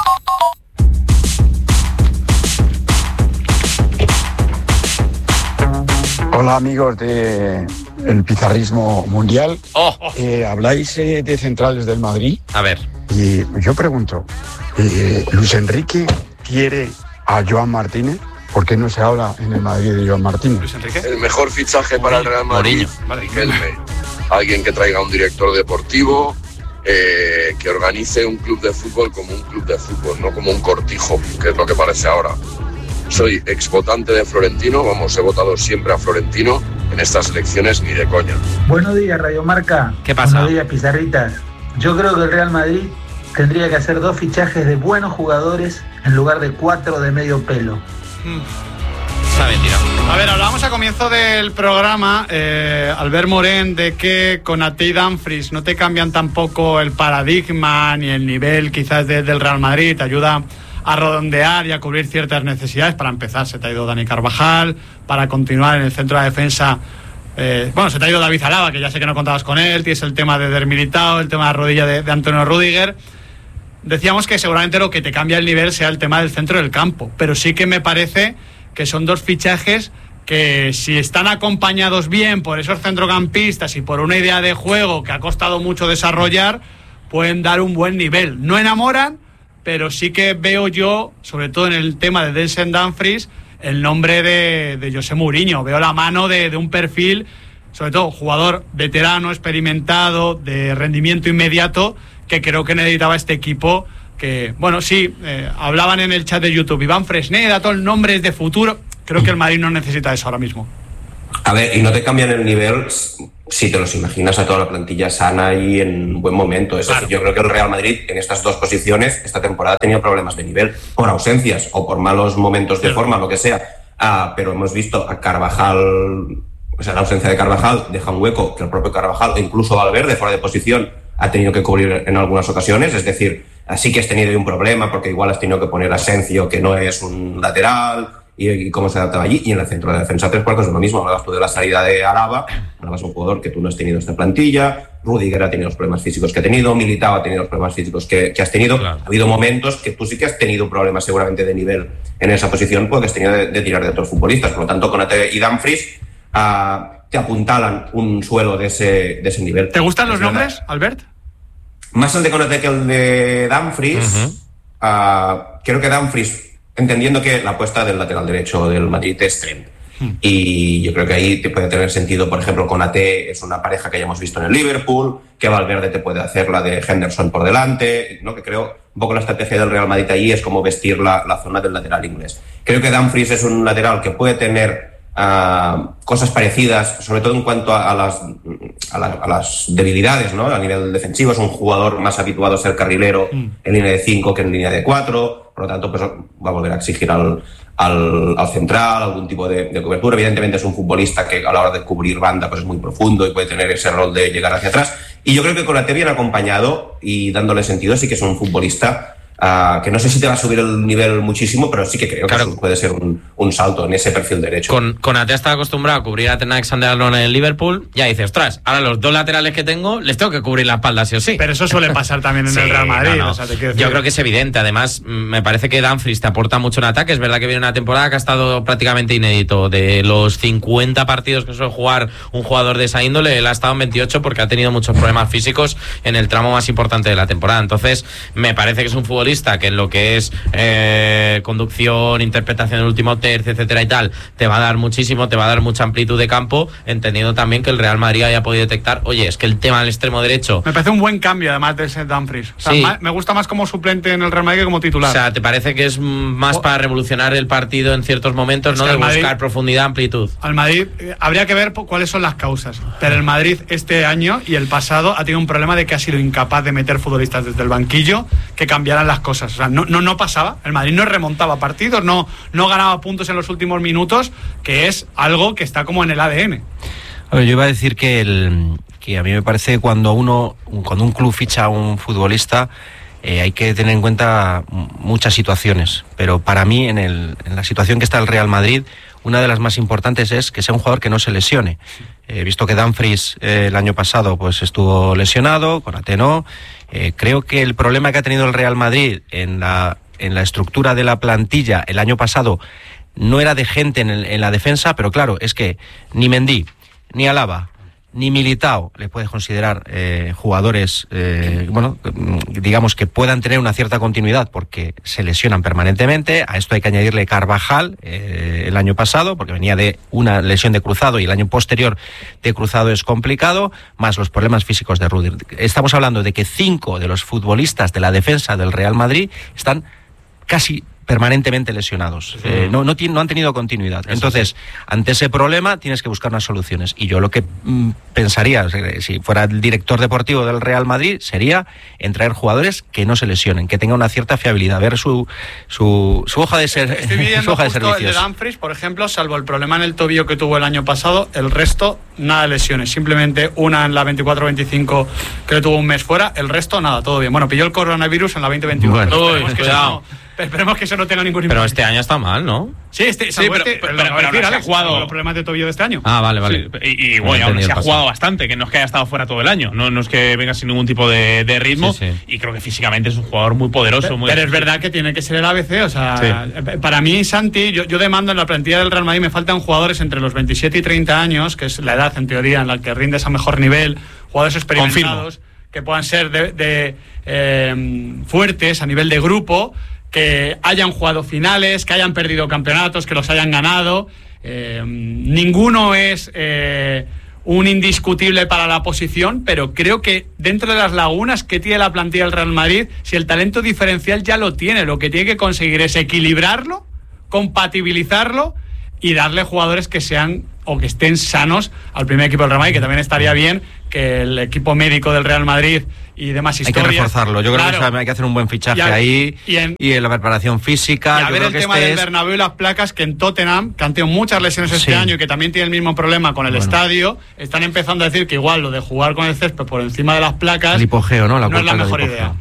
Speaker 18: Hola amigos de el pizarrismo mundial.
Speaker 7: Oh, oh.
Speaker 18: Eh, habláis eh, de centrales del Madrid.
Speaker 7: A ver.
Speaker 18: Y yo pregunto, eh, ¿Luis Enrique quiere a Joan Martínez? ¿Por qué no se habla en el Madrid de Joan Martínez?
Speaker 2: ¿Luis Enrique?
Speaker 19: El mejor fichaje para el Real Madrid, Riquelme. Alguien que traiga un director deportivo, eh, que organice un club de fútbol como un club de fútbol, no como un cortijo, que es lo que parece ahora. Soy exvotante de Florentino, vamos, he votado siempre a Florentino, en estas elecciones ni de coña.
Speaker 20: Buenos días, Radio Marca.
Speaker 7: ¿Qué pasa?
Speaker 20: Buenos días, Pizarritas. Yo creo que el Real Madrid tendría que hacer dos fichajes de buenos jugadores en lugar de cuatro de medio pelo.
Speaker 2: Mm. A ver, hablábamos a comienzo del programa, eh, Albert Morén, de que con Ate y Dumfries no te cambian tampoco el paradigma ni el nivel quizás de, del Real Madrid, te ayuda a redondear y a cubrir ciertas necesidades. Para empezar, se te ha ido Dani Carvajal, para continuar en el centro de defensa, eh, bueno, se te ha ido David Alaba, que ya sé que no contabas con él, tienes el tema de Der Militao, el tema de la rodilla de, de Antonio Rüdiger. Decíamos que seguramente lo que te cambia el nivel sea el tema del centro del campo, pero sí que me parece que son dos fichajes que, si están acompañados bien por esos centrocampistas y por una idea de juego que ha costado mucho desarrollar, pueden dar un buen nivel. No enamoran, pero sí que veo yo, sobre todo en el tema de Denzel Dumfries, el nombre de, de José Mourinho. Veo la mano de, de un perfil, sobre todo jugador veterano, experimentado, de rendimiento inmediato, que creo que necesitaba este equipo que, bueno, sí, eh, hablaban en el chat de YouTube, Iván Fresneda, todo el nombre es de futuro. Creo que el Madrid no necesita eso ahora mismo.
Speaker 4: A ver, y no te cambian el nivel si te los imaginas a toda la plantilla sana y en buen momento. Es claro. decir, yo creo que el Real Madrid en estas dos posiciones esta temporada ha tenido problemas de nivel por ausencias o por malos momentos de forma, lo que sea. Ah, pero hemos visto a Carvajal, o sea, la ausencia de Carvajal deja un hueco que el propio Carvajal, e incluso Valverde, fuera de posición, ha tenido que cubrir en algunas ocasiones. Es decir, así que has tenido un problema porque igual has tenido que poner a Asensio, que no es un lateral, y, y cómo se adaptaba allí. Y en el centro de defensa tres cuartos es lo mismo. Hablabas tú de la salida de Alaba, Alaba es un jugador que tú no has tenido en esta plantilla, Rudiger ha tenido los problemas físicos que ha tenido, Militao ha tenido los problemas físicos que, que has tenido. Claro. Ha habido momentos que tú sí que has tenido problemas seguramente de nivel en esa posición porque has tenido de, de tirar de otros futbolistas. Por lo tanto, Konaté y Dumfries uh, te apuntalan un suelo de ese, de ese nivel.
Speaker 2: ¿Te gustan los
Speaker 4: es
Speaker 2: nombres,
Speaker 4: verdad.
Speaker 2: Albert?
Speaker 4: Más el de Konaté que el de Dumfries. Uh-huh. uh, creo que Dumfries, entendiendo que la apuesta del lateral derecho del Madrid es Trent. Hmm. Y yo creo que ahí te puede tener sentido, por ejemplo, Konaté es una pareja que ya hemos visto en el Liverpool, que Valverde te puede hacer la de Henderson por delante, ¿no? Que creo un poco la estrategia del Real Madrid ahí es como vestir la, la zona del lateral inglés. Creo que Dumfries es un lateral que puede tener uh, cosas parecidas, sobre todo en cuanto a, a, las, a, la, a las debilidades, ¿no? A nivel defensivo es un jugador más habituado a ser carrilero hmm. en línea de cinco que en línea de cuatro. Por lo tanto, pues va a volver a exigir al, al, al central algún tipo de, de cobertura. Evidentemente es un futbolista que a la hora de cubrir banda pues es muy profundo y puede tener ese rol de llegar hacia atrás. Y yo creo que Konaté bien acompañado y dándole sentido sí que es un futbolista uh, que no sé si te va a subir el nivel muchísimo, pero sí que creo claro. que puede ser un, un salto en ese perfil derecho.
Speaker 7: Con Konaté está acostumbrado a cubrir a Trent Alexander-Arnold en el Liverpool. Ya dices, ostras, ahora los dos laterales que tengo les tengo que cubrir la espalda sí o sí.
Speaker 2: Pero eso suele pasar también en sí, el Real Madrid.
Speaker 7: No, no.
Speaker 2: O sea, te quiero
Speaker 7: decir. Yo creo que es evidente. Además, me parece que Dumfries te aporta mucho en ataque. Es verdad que viene una temporada que ha estado prácticamente inédito. De los cincuenta partidos que suele jugar un jugador de esa índole, él ha estado en veintiocho porque ha tenido muchos problemas físicos en el tramo más importante de la temporada. Entonces, me parece que es un futbolista que en lo que es eh, conducción, interpretación del último tercio, etcétera y tal, te va a dar muchísimo, te va a dar mucha amplitud de campo, entendiendo también que el Real Madrid haya podido detectar, oye, es que el tema del extremo derecho...
Speaker 2: Me parece un buen cambio además de ese Dumfries. O sea, sí. Me gusta más como suplente en el Real Madrid que como titular.
Speaker 7: O sea, ¿te parece que es más oh. para revolucionar el partido en ciertos momentos, es no? De Madrid, buscar profundidad, amplitud.
Speaker 2: Al Madrid eh, habría que ver cuáles son las causas. Pero el Madrid este año y el pasado ha tenido un problema de que ha sido incapaz de meter futbolistas desde el banquillo que cambiaran las cosas. O sea, no, no, no pasaba. El Madrid no remontaba partidos, no, no ganaba puntos en los últimos minutos, que es algo que está como en el A D N.
Speaker 3: A ver, yo iba a decir que, el, que a mí me parece que cuando uno, cuando un club ficha a un futbolista, eh, hay que tener en cuenta muchas situaciones. Pero para mí, en, el, en la situación que está el Real Madrid, una de las más importantes es que sea un jugador que no se lesione. He eh, visto que Dumfries eh, el año pasado pues estuvo lesionado, Konaté no. Eh, creo que el problema que ha tenido el Real Madrid en la en la estructura de la plantilla el año pasado no era de gente en, el, en la defensa, pero claro, es que ni Mendy, ni Alaba, ni Militao le puedes considerar eh, jugadores, eh, bueno, digamos que puedan tener una cierta continuidad porque se lesionan permanentemente. A esto hay que añadirle Carvajal eh, el año pasado, porque venía de una lesión de cruzado y el año posterior de cruzado es complicado, más los problemas físicos de Rudiger. Estamos hablando de que cinco de los futbolistas de la defensa del Real Madrid están casi permanentemente lesionados. Sí. Eh, no, no, tiene, no han tenido continuidad. Eso Entonces, sí. ante ese problema tienes que buscar unas soluciones. Y yo lo que mm, pensaría, si fuera el director deportivo del Real Madrid, sería en traer jugadores que no se lesionen, que tengan una cierta fiabilidad, ver su, su, su hoja de, ser,
Speaker 2: Estoy viendo
Speaker 3: su hoja de
Speaker 2: justo
Speaker 3: servicios.
Speaker 2: El de Dumfries, por ejemplo, salvo el problema en el tobillo que tuvo el año pasado, el resto, nada de lesiones. Simplemente una en la veinticuatro veinticinco que le tuvo un mes fuera, el resto, nada, todo bien. Bueno, pilló el coronavirus en la veinte veintiuno.
Speaker 7: Bueno, Uy, cuidado.
Speaker 2: Esperemos que eso no tenga ningún
Speaker 7: impacto. Pero
Speaker 2: impacto.
Speaker 7: este año está mal, ¿no?
Speaker 2: Sí, este,
Speaker 6: sí, pero,
Speaker 2: este,
Speaker 6: pero,
Speaker 2: pero,
Speaker 6: pero,
Speaker 2: pero
Speaker 6: pero
Speaker 2: no
Speaker 6: se ha jugado
Speaker 2: los problemas de tobillo de este año.
Speaker 7: Ah, vale, vale.
Speaker 6: Sí, y, y bueno, aún se ha jugado bastante, que no es que haya estado fuera todo el año, no, no es que venga sin ningún tipo de, de ritmo, sí, sí. Y creo que físicamente es un jugador muy poderoso.
Speaker 2: Pero,
Speaker 6: muy
Speaker 2: pero es verdad que tiene que ser el A B C, o sea, sí. Para mí, Santi, yo, yo demando en la plantilla del Real Madrid, me faltan jugadores entre los veintisiete y treinta años, que es la edad en teoría en la que rindes a mejor nivel, jugadores experimentados, Confirmo. que puedan ser de, de eh, fuertes a nivel de grupo, que hayan jugado finales, que hayan perdido campeonatos, que los hayan ganado. Eh, ninguno es eh, un indiscutible para la posición, pero creo que dentro de las lagunas que tiene la plantilla del Real Madrid, si el talento diferencial ya lo tiene, lo que tiene que conseguir es equilibrarlo, compatibilizarlo y darle jugadores que sean o que estén sanos al primer equipo del Real Madrid, que también estaría bien que el equipo médico del Real Madrid y demás historias...
Speaker 3: Hay que reforzarlo, yo creo claro. que hay que hacer un buen fichaje y a, ahí y en, y en la preparación física.
Speaker 2: Y a ver el tema del es... Bernabéu y las placas, que en Tottenham, que han tenido muchas lesiones este sí. año y que también tiene el mismo problema con el bueno. estadio, están empezando a decir que igual lo de jugar con el césped por encima de las placas...
Speaker 3: El hipogeo, ¿no? La
Speaker 2: no es la mejor idea.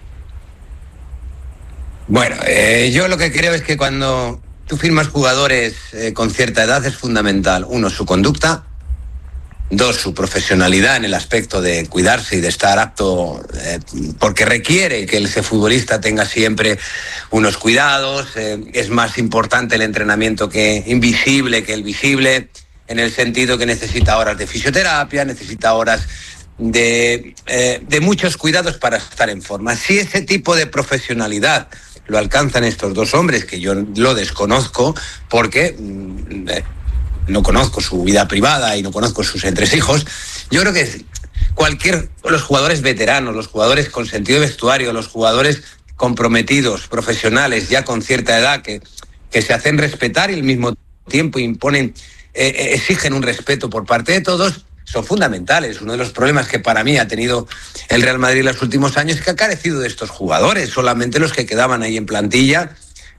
Speaker 5: Bueno, eh, yo lo que creo es que cuando tú firmas jugadores eh, con cierta edad es fundamental, uno, su conducta, dos, su profesionalidad en el aspecto de cuidarse y de estar apto, eh, porque requiere que ese futbolista tenga siempre unos cuidados, eh, es más importante el entrenamiento que invisible que el visible, en el sentido que necesita horas de fisioterapia, necesita horas de, eh, de muchos cuidados para estar en forma. Si ese tipo de profesionalidad lo alcanzan estos dos hombres, que yo lo desconozco porque... Eh, no conozco su vida privada y no conozco sus entresijos, yo creo que cualquier, los jugadores veteranos, los jugadores con sentido de vestuario, los jugadores comprometidos, profesionales, ya con cierta edad, que, que se hacen respetar y al mismo tiempo imponen, eh, exigen un respeto por parte de todos, son fundamentales. Uno de los problemas que para mí ha tenido el Real Madrid en los últimos años es que ha carecido de estos jugadores, solamente los que quedaban ahí en plantilla,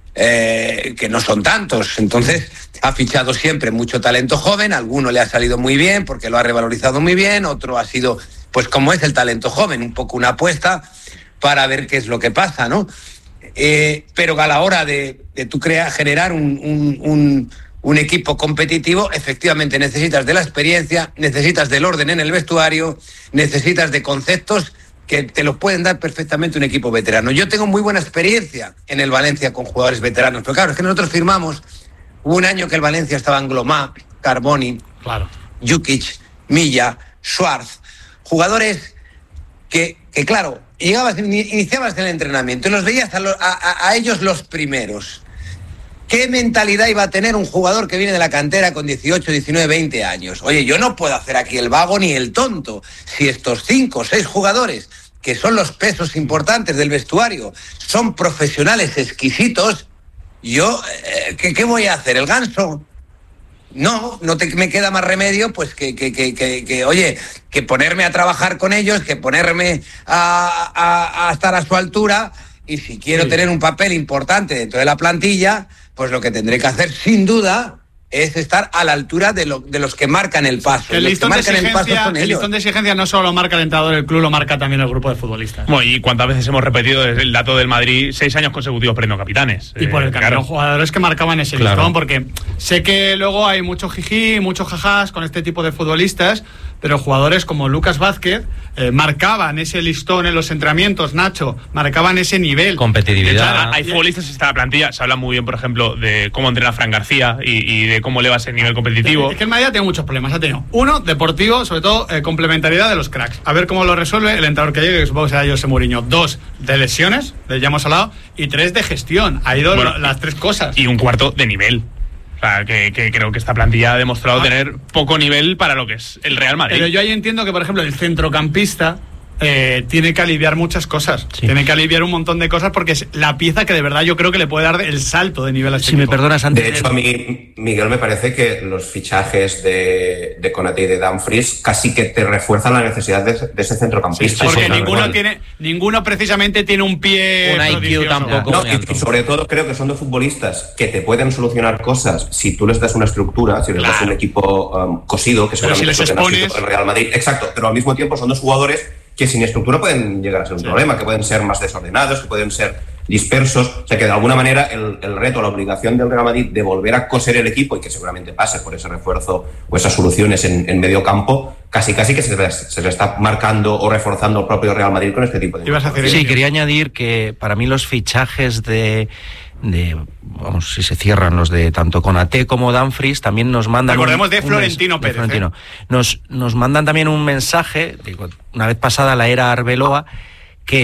Speaker 5: Eh, que no son tantos. Entonces ha fichado siempre mucho talento joven, alguno le ha salido muy bien porque lo ha revalorizado muy bien, otro ha sido, pues como es el talento joven, un poco una apuesta para ver qué es lo que pasa, ¿no? Eh, pero a la hora de, de tú crear, generar un, un, un, un equipo competitivo, efectivamente necesitas de la experiencia, necesitas del orden en el vestuario, necesitas de conceptos que te los pueden dar perfectamente un equipo veterano. Yo tengo muy buena experiencia en el Valencia con jugadores veteranos, pero claro, es que nosotros firmamos, hubo un año que el Valencia estaba en Glomá, Carboni,
Speaker 2: claro.
Speaker 5: Jukic, Milla, Schwarz, jugadores que, que claro, llegabas, iniciabas el entrenamiento y los veías a, lo, a, a ellos los primeros. ¿Qué mentalidad iba a tener un jugador que viene de la cantera con dieciocho, diecinueve, veinte años? Oye, yo no puedo hacer aquí el vago ni el tonto. Si estos cinco o seis jugadores, que son los pesos importantes del vestuario, son profesionales exquisitos, yo, eh, ¿qué, ¿qué voy a hacer? ¿El ganso? No, no te, me queda más remedio pues que, que, que, que, que, oye, que ponerme a trabajar con ellos, que ponerme a, a, a estar a su altura, y si quiero sí. tener un papel importante dentro de la plantilla, pues lo que tendré que hacer, sin duda, es estar a la altura de, lo, de los que marcan el paso.
Speaker 2: El listón, de exigencia, el, el listón de exigencia no solo lo marca el entrenador del club, lo marca también el grupo de futbolistas.
Speaker 6: Bueno, y cuántas veces hemos repetido el dato del Madrid, seis años consecutivos premio capitanes.
Speaker 2: Y eh, por el camino, claro. jugadores que marcaban ese claro. listón, porque sé que luego hay mucho jijí, mucho jajás con este tipo de futbolistas, pero jugadores como Lucas Vázquez eh, marcaban ese listón en los entrenamientos, Nacho, marcaban ese nivel.
Speaker 7: Competitividad.
Speaker 6: Hecho, hay futbolistas en esta plantilla, se habla muy bien, por ejemplo, de cómo entrena Fran García y, y de cómo eleva ese nivel competitivo.
Speaker 2: Es que el Madrid ha tenido muchos problemas, ha tenido uno, deportivo, sobre todo eh, complementariedad de los cracks. A ver cómo lo resuelve el entrenador que llegue, que supongo que será José Mourinho. Dos, de lesiones, ya hemos hablado, y tres, de gestión. Ha ido bueno, las tres cosas.
Speaker 6: Y un cuarto, de nivel. O sea, que, que creo que esta plantilla ha demostrado ah. tener poco nivel para lo que es el Real Madrid.
Speaker 2: Pero yo ahí entiendo que, por ejemplo, el centrocampista eh, tiene que aliviar muchas cosas. Sí. Tiene que aliviar un montón de cosas porque es la pieza que de verdad yo creo que le puede dar el salto de nivel a este
Speaker 3: Si equipo. me perdonas, antes.
Speaker 4: De hecho, a mí, Miguel, me parece que los fichajes de, de Konaté y de Dumfries casi que te refuerzan la necesidad de, de ese centrocampista.
Speaker 2: Sí, porque sí, ninguno, tiene, ninguno precisamente tiene un pie
Speaker 7: un I Q tampoco.
Speaker 4: No, y, y sobre todo creo que son dos futbolistas que te pueden solucionar cosas si tú les das una estructura, si les claro. das un equipo um, cosido, que seguramente
Speaker 2: si
Speaker 4: es lo que necesita el Real Madrid. Exacto, pero al mismo tiempo son dos jugadores que sin estructura pueden llegar a ser un sí. problema, que pueden ser más desordenados, que pueden ser dispersos. O sea que de alguna manera el, el reto, la obligación del Real Madrid de volver a coser el equipo y que seguramente pase por ese refuerzo o esas soluciones en, en medio campo, casi casi que se le, se le está marcando o reforzando el propio Real Madrid con este tipo de...
Speaker 3: ¿Ibas a hacer sí, quería añadir que para mí los fichajes de... de vamos, si se cierran los de tanto Konaté como Dumfries, también nos mandan...
Speaker 2: Recordemos
Speaker 3: un,
Speaker 2: de Florentino
Speaker 3: un,
Speaker 2: Pérez.
Speaker 3: De Florentino. ¿eh? Nos, nos mandan también un mensaje, digo, una vez pasada la era Arbeloa, que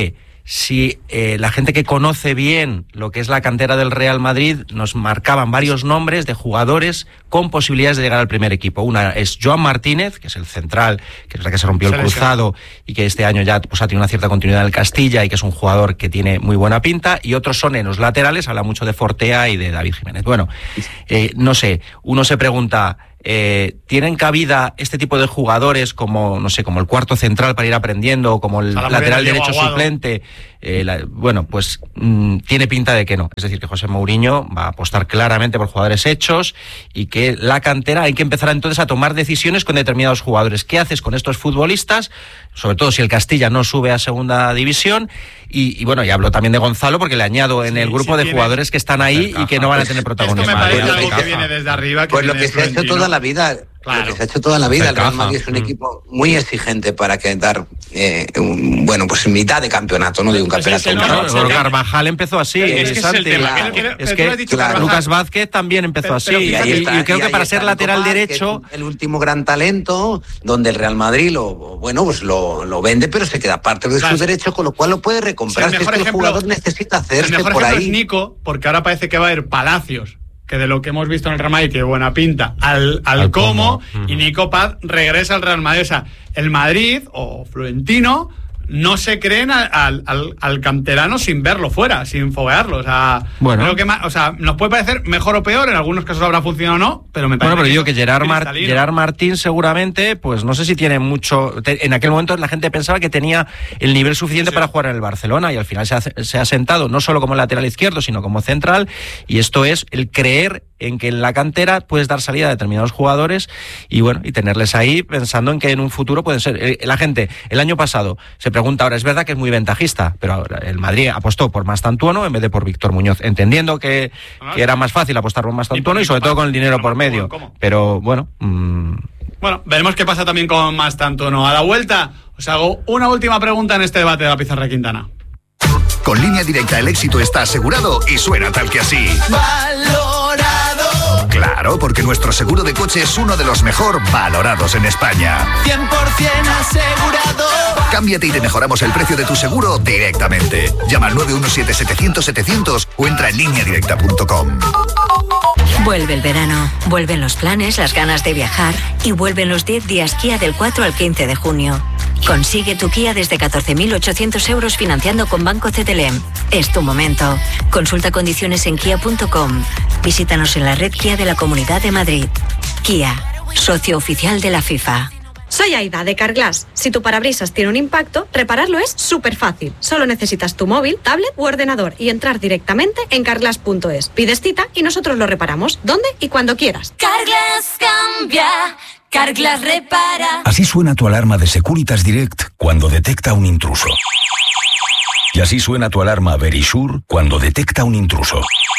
Speaker 3: si eh, la gente que conoce bien lo que es la cantera del Real Madrid nos marcaban varios nombres de jugadores con posibilidades de llegar al primer equipo. Una es Joan Martínez, que es el central, que es la que se rompió el cruzado y que este año ya pues, ha tenido una cierta continuidad en el Castilla y que es un jugador que tiene muy buena pinta, y otros son en los laterales, habla mucho de Fortea y de David Jiménez. Bueno, eh, no sé, uno se pregunta... Eh, ¿tienen cabida este tipo de jugadores como, no sé, como el cuarto central para ir aprendiendo, o como el lateral derecho suplente? Eh, la, bueno, pues mmm, tiene pinta de que no. Es decir, que José Mourinho va a apostar claramente por jugadores hechos y que la cantera hay que empezar entonces a tomar decisiones con determinados jugadores. ¿Qué haces con estos futbolistas? Sobre todo si el Castilla no sube a segunda división. Y, y bueno, y hablo también de Gonzalo porque le añado en sí, el grupo sí de tiene... jugadores que están ahí y que no van a tener protagonismo.
Speaker 2: Esto me parece algo que viene desde arriba. Que
Speaker 5: pues lo que se ha hecho toda la vida... Claro. Lo que se ha hecho toda la vida. El Real Madrid es un mm. equipo muy exigente para quedar, eh, un, bueno, pues mitad de campeonato, no de un campeonato.
Speaker 3: Es no, no, Carvajal empezó así.
Speaker 2: Es que es el tema.
Speaker 3: Claro. Es que, que claro. Lucas Vázquez también empezó pero, así. Pero y,
Speaker 5: ahí está,
Speaker 3: y creo
Speaker 5: y
Speaker 3: que para ser lateral
Speaker 5: Copas,
Speaker 3: derecho...
Speaker 5: El último gran talento, donde el Real Madrid lo, bueno, pues lo, lo vende, pero se queda parte de claro. su derecho, con lo cual lo puede recomprar. Sí, el,
Speaker 2: ejemplo,
Speaker 5: el jugador necesita hacerse
Speaker 2: el mejor
Speaker 5: por ahí.
Speaker 2: Es Nico, porque ahora parece que va a haber Palacios, que de lo que hemos visto en el Real Madrid, que buena pinta, al, al, al Como, uh-huh. y Nico Paz regresa al Real Madrid. O sea, el Madrid, o Florentino, no se creen al, al, al canterano sin verlo fuera, sin foguearlo. O sea, bueno. creo que o sea, nos puede parecer mejor o peor, en algunos casos habrá funcionado o no, pero me parece
Speaker 3: bueno, pero
Speaker 2: que
Speaker 3: digo que Gerard, Mar- Gerard Martín seguramente, pues no sé si tiene mucho... Te, en aquel momento la gente pensaba que tenía el nivel suficiente sí. para jugar en el Barcelona, y al final se ha, se ha sentado no solo como lateral izquierdo, sino como central, y esto es el creer en que en la cantera puedes dar salida a determinados jugadores y bueno, y tenerles ahí pensando en que en un futuro pueden ser. La gente, el año pasado, se pregunta ahora, es verdad que es muy ventajista, pero ahora el Madrid apostó por Mastantuono en vez de por Víctor Muñoz, entendiendo que, que era más fácil apostar por Mastantuono y, y sobre todo con el dinero por medio. Pero bueno... Mmm...
Speaker 2: Bueno, veremos qué pasa también con Mastantuono. A la vuelta, os hago una última pregunta en este debate de la Pizarra Quintana.
Speaker 21: Con Línea Directa el éxito está asegurado y suena tal que así.
Speaker 12: Valorado.
Speaker 21: Claro, porque nuestro seguro de coche es uno de los mejor valorados en España.
Speaker 12: cien por ciento asegurado.
Speaker 21: Cámbiate y te mejoramos el precio de tu seguro directamente. Llama al nueve uno siete, setecientos, setecientos o entra en línea directa punto com.
Speaker 22: Vuelve el verano, vuelven los planes, las ganas de viajar y vuelven los diez días Kia del cuatro al quince de junio. Consigue tu Kia desde catorce mil ochocientos euros financiando con Banco C T L M. Es tu momento. Consulta condiciones en kia punto com. Visítanos en la red Kia de la Comunidad de Madrid. Kia, socio oficial de la FIFA.
Speaker 23: Soy Aida, de Carglass. Si tu parabrisas tiene un impacto, repararlo es súper fácil. Solo necesitas tu móvil, tablet u ordenador y entrar directamente en carglass punto es. Pides cita y nosotros lo reparamos, donde y cuando quieras.
Speaker 24: Carglass cambia, Carglass repara.
Speaker 25: Así suena tu alarma de Securitas Direct cuando detecta un intruso. Y así suena tu alarma Verisure cuando detecta un intruso.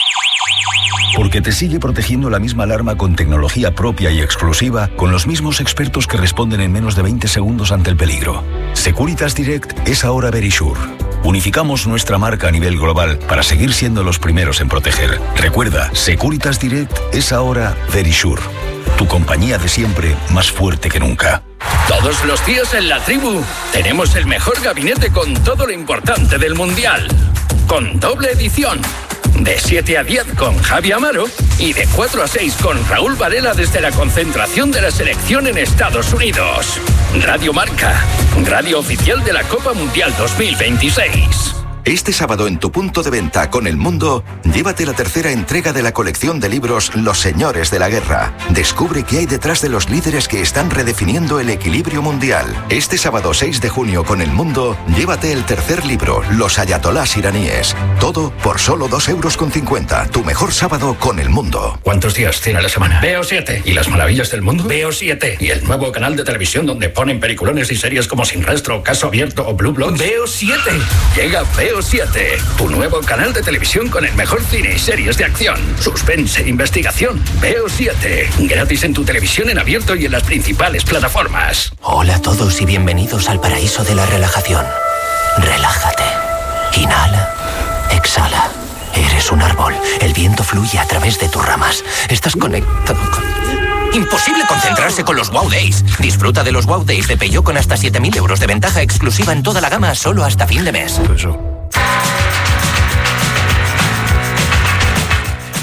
Speaker 25: Porque te sigue protegiendo la misma alarma con tecnología propia y exclusiva, con los mismos expertos que responden en menos de veinte segundos ante el peligro. Securitas Direct es ahora Verisure. Unificamos nuestra marca a nivel global para seguir siendo los primeros en proteger. Recuerda, Securitas Direct es ahora Verisure. Tu compañía de siempre, más fuerte que nunca.
Speaker 9: Todos los días en La Tribu tenemos el mejor gabinete con todo lo importante del Mundial. Con doble edición. De siete a diez con Javi Amaro y de cuatro a seis con Raúl Varela desde la concentración de la selección en Estados Unidos. Radio Marca, radio oficial de la Copa Mundial dos mil veintiséis.
Speaker 26: Este sábado en tu punto de venta con El Mundo, llévate la tercera entrega de la colección de libros Los Señores de la Guerra. Descubre qué hay detrás de los líderes que están redefiniendo el equilibrio mundial. Este sábado seis de junio con El Mundo, llévate el tercer libro, Los Ayatolás iraníes. Todo por solo dos euros con cincuenta. Tu mejor sábado con El Mundo.
Speaker 9: ¿Cuántos días tiene la semana? Veo siete. ¿Y las maravillas del mundo? Veo siete. ¿Y el nuevo canal de televisión donde ponen peliculones y series como Sin Rastro, Caso Abierto o Blue Bloods? Veo siete. Llega Veo siete, tu nuevo canal de televisión con el mejor cine y series de acción, suspense e investigación. Veo siete, gratis en tu televisión en abierto y en las principales plataformas.
Speaker 27: Hola a todos y bienvenidos al paraíso de la relajación. Relájate. Inhala. Exhala. Eres un árbol. El viento fluye a través de tus ramas. Estás conectado con... Imposible concentrarse con los Wow Days. Disfruta de los Wow Days de Peugeot con hasta siete mil euros de ventaja exclusiva en toda la gama solo hasta fin de mes.
Speaker 28: Eso.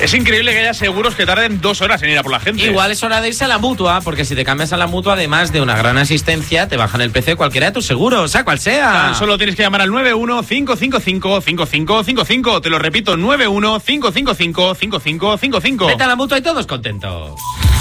Speaker 6: Es increíble que haya seguros que tarden dos horas en ir a por la gente.
Speaker 7: Igual es hora de irse a la Mutua, porque si te cambias a la Mutua, además de una gran asistencia, te bajan el precio de cualquiera de tus seguros, sea cual sea.
Speaker 6: Tan solo tienes que llamar al nueve uno cinco cinco cinco cinco cinco cinco cinco. Te lo repito, nueve uno cinco cinco cinco cinco cinco cinco cinco.
Speaker 7: Vete a la Mutua y todos contentos.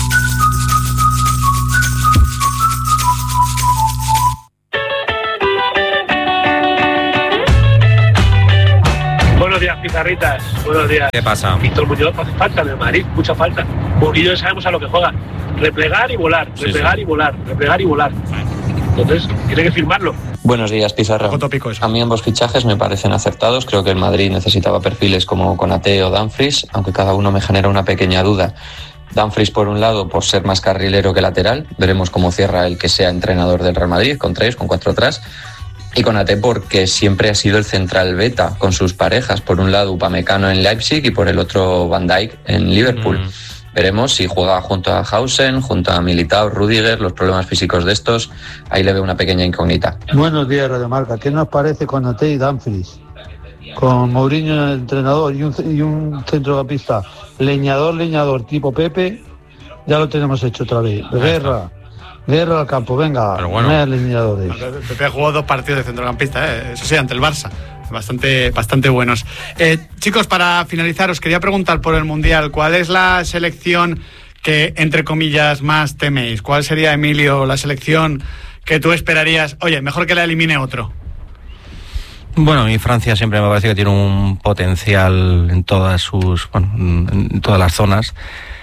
Speaker 8: Buenos días, pizarritas. Buenos días.
Speaker 7: ¿Qué pasa?
Speaker 8: Víctor Muñoz hace falta en el Madrid, mucha falta. Mourinho sabemos a lo que juega. Replegar y volar, replegar sí, sí. y volar, replegar y volar. Entonces, tiene que firmarlo.
Speaker 10: Buenos días, Pizarra. A mí ambos fichajes me parecen acertados. Creo que el Madrid necesitaba perfiles como Konaté o Dumfries, aunque cada uno me genera una pequeña duda. Dumfries, por un lado, por ser más carrilero que lateral. Veremos cómo cierra el que sea entrenador del Real Madrid, con tres, con cuatro atrás. Y Konaté porque siempre ha sido el central beta con sus parejas. Por un lado Upamecano en Leipzig y por el otro Van Dijk en Liverpool. Mm. Veremos si juega junto a Hausen, junto a Militao, Rüdiger, los problemas físicos de estos. Ahí le veo una pequeña incógnita.
Speaker 20: Buenos días, Radio Marca. ¿Qué nos parece Konaté y Dumfries? Con Mourinho el entrenador y un, y un centrocampista leñador, leñador tipo Pepe, ya lo tenemos hecho otra vez. Guerra. Guerra al campo, venga,
Speaker 2: pero bueno,
Speaker 20: no hay alineadores.
Speaker 2: Pepe jugó dos partidos de centrocampista, ¿eh? Eso sí, ante el Barça. Bastante, bastante buenos. Eh, chicos, para finalizar, os quería preguntar por el Mundial. ¿Cuál es la selección que, entre comillas, más teméis? ¿Cuál sería, Emilio, la selección que tú esperarías? Oye, mejor que la elimine otro.
Speaker 3: Bueno, y Francia siempre me parece que tiene un potencial en todas sus, bueno, en todas las zonas.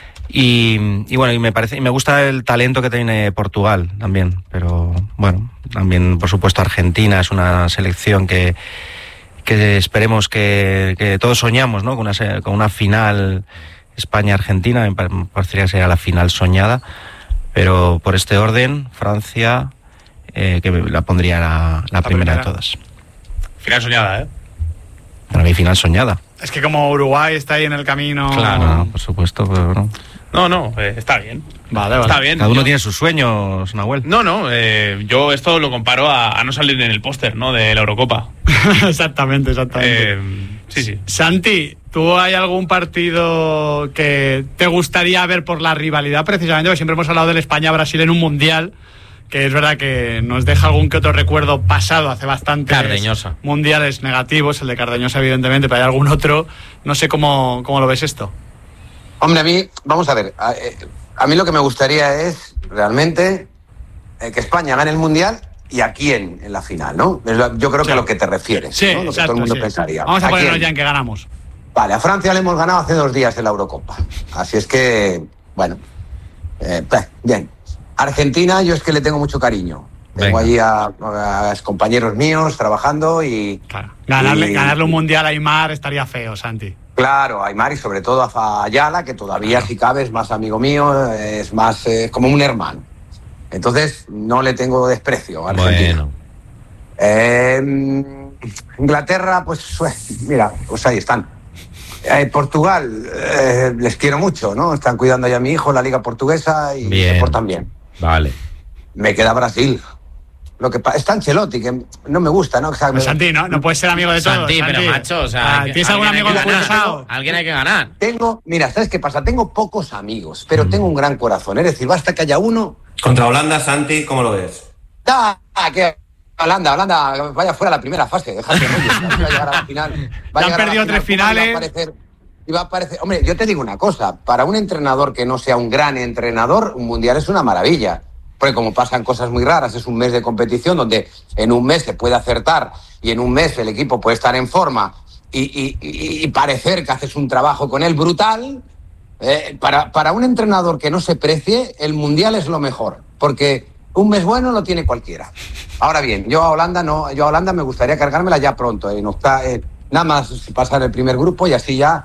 Speaker 3: Y, y bueno, y me parece, y me gusta el talento que tiene Portugal también, pero bueno, también por supuesto Argentina es una selección que, que esperemos que, que todos soñamos, ¿no? Con una, con una final España-Argentina, me parecería que sería la final soñada, pero por este orden, Francia, eh, que la pondría la, la, la primera, primera de todas.
Speaker 6: Final soñada, ¿eh?
Speaker 3: Para mí final soñada.
Speaker 2: Es que como Uruguay está ahí en el camino...
Speaker 3: Claro, no, por supuesto, pero no.
Speaker 6: No, no, eh, está bien.
Speaker 2: Vale, vale.
Speaker 6: Está bien.
Speaker 3: Cada uno
Speaker 6: yo...
Speaker 3: tiene sus sueños, Nahuel.
Speaker 6: No, no, eh, yo esto lo comparo a, a no salir en el póster, ¿no? De la Eurocopa.
Speaker 2: exactamente, exactamente.
Speaker 6: Eh, sí, sí.
Speaker 2: Santi, ¿tú hay algún partido que te gustaría ver por la rivalidad? Precisamente, porque siempre hemos hablado del España-Brasil en un Mundial, que es verdad que nos deja algún que otro recuerdo pasado hace bastante
Speaker 7: Cardeñosa.
Speaker 2: mundiales negativos, el de Cardeñosa evidentemente, pero hay algún otro. No sé cómo, cómo lo ves esto.
Speaker 5: Hombre, a mí, vamos a ver, a, a mí lo que me gustaría es realmente eh, que España gane el Mundial y a quién en la final, ¿no? Yo creo sí. que a lo que te refieres,
Speaker 2: sí,
Speaker 5: ¿no? Lo
Speaker 2: exacto,
Speaker 5: que todo el mundo
Speaker 2: sí.
Speaker 5: pensaría.
Speaker 2: Vamos a,
Speaker 5: ¿A
Speaker 2: ponernos
Speaker 5: quién?
Speaker 2: ya en que ganamos.
Speaker 5: Vale, a Francia le hemos ganado hace dos días en la Eurocopa. Así es que, bueno, eh, bien. Argentina, yo es que le tengo mucho cariño. Tengo allí a, a, a compañeros míos trabajando y...
Speaker 2: Claro. Ganarle,
Speaker 5: y,
Speaker 2: ganarle un Mundial a Aimar estaría feo, Santi.
Speaker 5: Claro, a Aimar y sobre todo a Ayala, que todavía, claro. si cabe, es más amigo mío, es más eh, como un hermano. Entonces, no le tengo desprecio a Argentina.
Speaker 7: Bueno.
Speaker 5: Eh, Inglaterra, pues, mira, pues ahí están. Eh, Portugal, eh, les quiero mucho, ¿no? Están cuidando ya a mi hijo, la liga portuguesa, y
Speaker 7: bien.
Speaker 5: se portan bien.
Speaker 7: Vale.
Speaker 5: Me queda Brasil. Lo que está Ancelotti, que no me gusta, ¿no? O sea,
Speaker 2: pues Santi, ¿no? No puedes ser amigo de todos.
Speaker 7: Santi,
Speaker 2: Santi,
Speaker 7: pero macho, o sea...
Speaker 2: Ah, ¿tienes algún amigo expulsado?
Speaker 7: Alguien hay que ganar.
Speaker 5: Tengo, mira, ¿sabes qué pasa? Tengo pocos amigos, pero mm. tengo un gran corazón. Es decir, basta que haya uno...
Speaker 4: Contra Holanda, Santi, ¿cómo lo ves?
Speaker 5: Ah, que Holanda, Holanda vaya fuera a la primera fase. Déjate rollo, va a llegar a la final.
Speaker 2: Va han perdido tres finales.
Speaker 5: Y va a aparecer, y va a aparecer, hombre, yo te digo una cosa. Para un entrenador que no sea un gran entrenador, un mundial es una maravilla. Porque como pasan cosas muy raras, es un mes de competición donde en un mes se puede acertar y en un mes el equipo puede estar en forma y, y, y, y parecer que haces un trabajo con él brutal. Eh, para, para un entrenador que no se precie, el Mundial es lo mejor, porque un mes bueno lo tiene cualquiera. Ahora bien, yo a Holanda no, yo a Holanda me gustaría cargármela ya pronto, en octa, eh, nada más pasar el primer grupo y así ya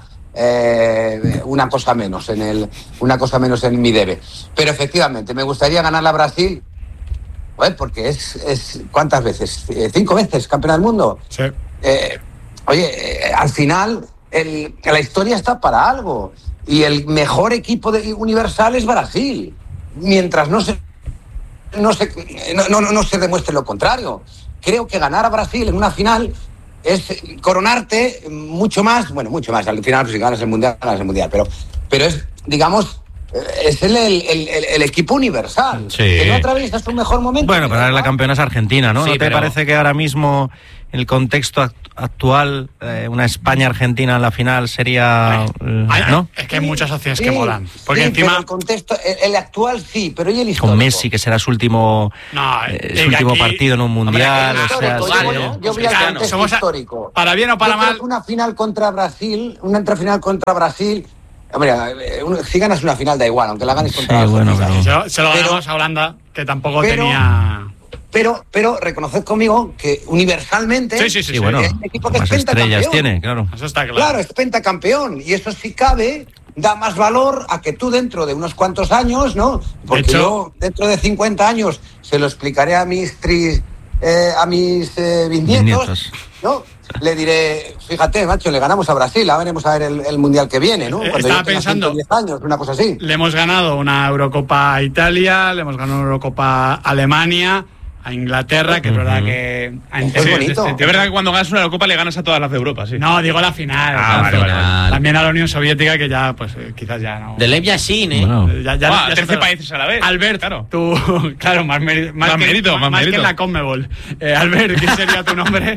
Speaker 5: eh, una cosa menos en el, una cosa menos en mi debe. Pero efectivamente, me gustaría ganar a Brasil, pues, porque es, es ¿cuántas veces? ¿Cinco veces campeona del mundo?
Speaker 2: Sí.
Speaker 5: Eh, oye, eh, al final el, la historia está para algo. Y el mejor equipo de universal es Brasil. Mientras no se, no se, no, no, no se demuestre lo contrario. Creo que ganar a Brasil en una final es coronarte mucho más, bueno, mucho más, al final pues, si ganas el Mundial, ganas el Mundial, pero, pero es, digamos, es el, el, el, el equipo universal.
Speaker 3: Sí.
Speaker 5: Que no atraviesas un mejor momento.
Speaker 3: Bueno, pero ahora la campeona es Argentina, ¿no?
Speaker 7: Sí,
Speaker 3: ¿No te
Speaker 7: pero...
Speaker 3: parece que ahora mismo el contexto act- actual, eh, una España-Argentina en la final sería... Eh,
Speaker 2: Ay,
Speaker 3: ¿no?
Speaker 2: Es que hay muchas opciones
Speaker 5: Sí,
Speaker 2: que molan. Porque
Speaker 5: sí,
Speaker 2: encima...
Speaker 5: pero el contexto, el, el actual sí, pero ¿y el histórico?
Speaker 3: Con Messi, que será su último,
Speaker 2: No,
Speaker 3: eh,
Speaker 2: eh,
Speaker 3: su último
Speaker 2: aquí-
Speaker 3: partido en un mundial.
Speaker 5: Hombre,
Speaker 3: o sea,
Speaker 5: histórico,
Speaker 3: sí,
Speaker 5: yo,
Speaker 3: ¿no?
Speaker 5: voy- yo voy al
Speaker 2: Claro,
Speaker 5: contexto
Speaker 2: somos a-
Speaker 5: histórico.
Speaker 2: para bien o para
Speaker 5: Yo creo
Speaker 2: mal.
Speaker 5: que una final contra Brasil, una entrefinal contra Brasil. Hombre, eh, un- si ganas una final da igual, aunque la ganes contra
Speaker 3: Sí,
Speaker 5: Brasil.
Speaker 3: bueno, pero-
Speaker 2: Se, lo- se lo
Speaker 5: Pero-
Speaker 2: ganamos a Holanda, que tampoco
Speaker 5: pero-
Speaker 2: tenía...
Speaker 5: Pero, pero reconoced conmigo que universalmente
Speaker 2: Sí, sí, sí,
Speaker 3: Sí, bueno,
Speaker 5: es un equipo que es
Speaker 3: más estrellas
Speaker 5: pentacampeón.
Speaker 3: tiene, claro.
Speaker 2: Eso está claro.
Speaker 5: Claro, es pentacampeón. Y eso sí cabe, da más valor a que tú dentro de unos cuantos años, ¿no? Porque
Speaker 2: hecho-
Speaker 5: yo dentro de cincuenta años se lo explicaré a mis tri, eh, a mis eh, bisnietos,
Speaker 3: Bisnietos.
Speaker 5: ¿no? Le diré, fíjate, macho, le ganamos a Brasil, a veremos a ver el, el mundial que viene, ¿no?
Speaker 2: Eh,
Speaker 5: Cuando
Speaker 2: estaba
Speaker 5: yo tenga
Speaker 2: pensando-
Speaker 5: ciento diez años, una cosa así.
Speaker 2: Le hemos ganado una Eurocopa a Italia, le hemos ganado una Eurocopa a Alemania, a Inglaterra, que es verdad que... ha
Speaker 5: Es
Speaker 2: entendido
Speaker 5: bonito.
Speaker 2: este
Speaker 6: Es
Speaker 2: tipo.
Speaker 6: verdad que cuando ganas una Eurocopa le ganas a todas las de Europa, sí.
Speaker 2: No, digo la final.
Speaker 6: Ah,
Speaker 2: la
Speaker 6: vale, vale,
Speaker 7: vale.
Speaker 2: También a la Unión Soviética, que ya, pues, eh, quizás ya no...
Speaker 7: De Lev Yashin, ¿eh?
Speaker 3: Bueno,
Speaker 2: Ya, ya,
Speaker 6: Ah,
Speaker 2: ya
Speaker 6: trece
Speaker 2: se-
Speaker 6: países a la vez.
Speaker 2: Albert,
Speaker 6: Claro.
Speaker 2: tú, claro, más, meri- más,
Speaker 6: Más
Speaker 2: que,
Speaker 6: mérito,
Speaker 2: más,
Speaker 6: más
Speaker 2: más que
Speaker 6: mérito.
Speaker 2: en la Conmebol. Eh, Albert, ¿qué sería tu nombre?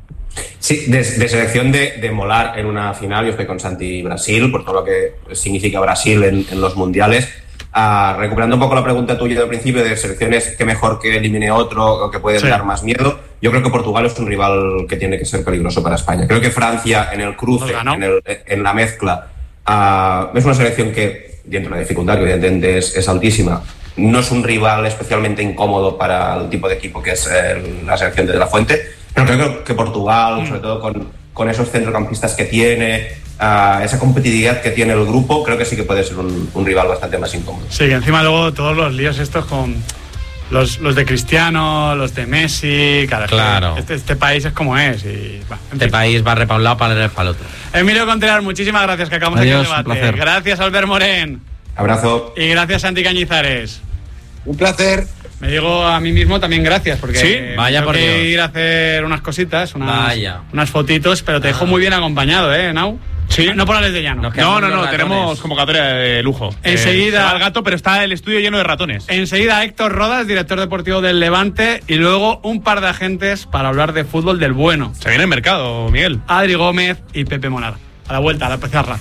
Speaker 4: Sí, de, de selección de, de molar en una final, yo estoy con Santi Brasil, por todo lo que significa Brasil en, en los mundiales. Ah, recuperando un poco la pregunta tuya del principio de selecciones que mejor que elimine otro o que pueden
Speaker 2: Sí.
Speaker 4: dar más miedo, yo creo que Portugal es un rival que tiene que ser peligroso para España. Creo que Francia en el cruce,
Speaker 2: Nos ganó.
Speaker 4: en, el- en la mezcla, ah, es una selección que, dentro de la dificultad que evidentemente es, es altísima, no es un rival especialmente incómodo para el tipo de equipo que es eh, la selección de De La Fuente, pero creo que Portugal, sobre todo con, con esos centrocampistas que tiene, uh, esa competitividad que tiene el grupo, creo que sí que puede ser un, un rival bastante más incómodo.
Speaker 2: Sí, que encima luego todos los líos estos con los, los de Cristiano, los de Messi, cada
Speaker 7: Claro.
Speaker 2: Este, este país es como es. Y, bah, en
Speaker 7: Este
Speaker 2: fin.
Speaker 7: país va para un lado, para el otro.
Speaker 2: Emilio Contreras, muchísimas gracias, que acabamos
Speaker 3: Adiós,
Speaker 2: aquí el
Speaker 3: un
Speaker 2: debate.
Speaker 3: placer.
Speaker 2: Gracias, Albert Morén.
Speaker 4: Abrazo.
Speaker 2: Y gracias, Santi Cañizares.
Speaker 5: Un placer.
Speaker 2: Me digo a mí mismo también gracias, porque
Speaker 6: Sí,
Speaker 2: me
Speaker 7: vaya
Speaker 2: tengo
Speaker 7: por
Speaker 2: que
Speaker 7: Dios.
Speaker 2: ir a hacer unas cositas, unas,
Speaker 7: Vaya.
Speaker 2: unas fotitos, pero te dejo
Speaker 7: Ah.
Speaker 2: muy bien acompañado, ¿eh, Nau?
Speaker 6: Sí.
Speaker 2: No por Alex de Llano.
Speaker 7: Nos
Speaker 6: No,
Speaker 7: quedamos
Speaker 6: no,
Speaker 7: los
Speaker 6: no,
Speaker 7: ratones.
Speaker 6: tenemos convocatoria de lujo.
Speaker 2: Enseguida-
Speaker 6: Eh, se va el gato, pero está el estudio lleno de ratones.
Speaker 2: Enseguida Héctor Rodas, director deportivo del Levante, y luego un par de agentes para hablar de fútbol del bueno.
Speaker 6: Se viene el mercado, Miguel.
Speaker 2: Adri Gómez y Pepe Monar. A la vuelta, a la pizarra.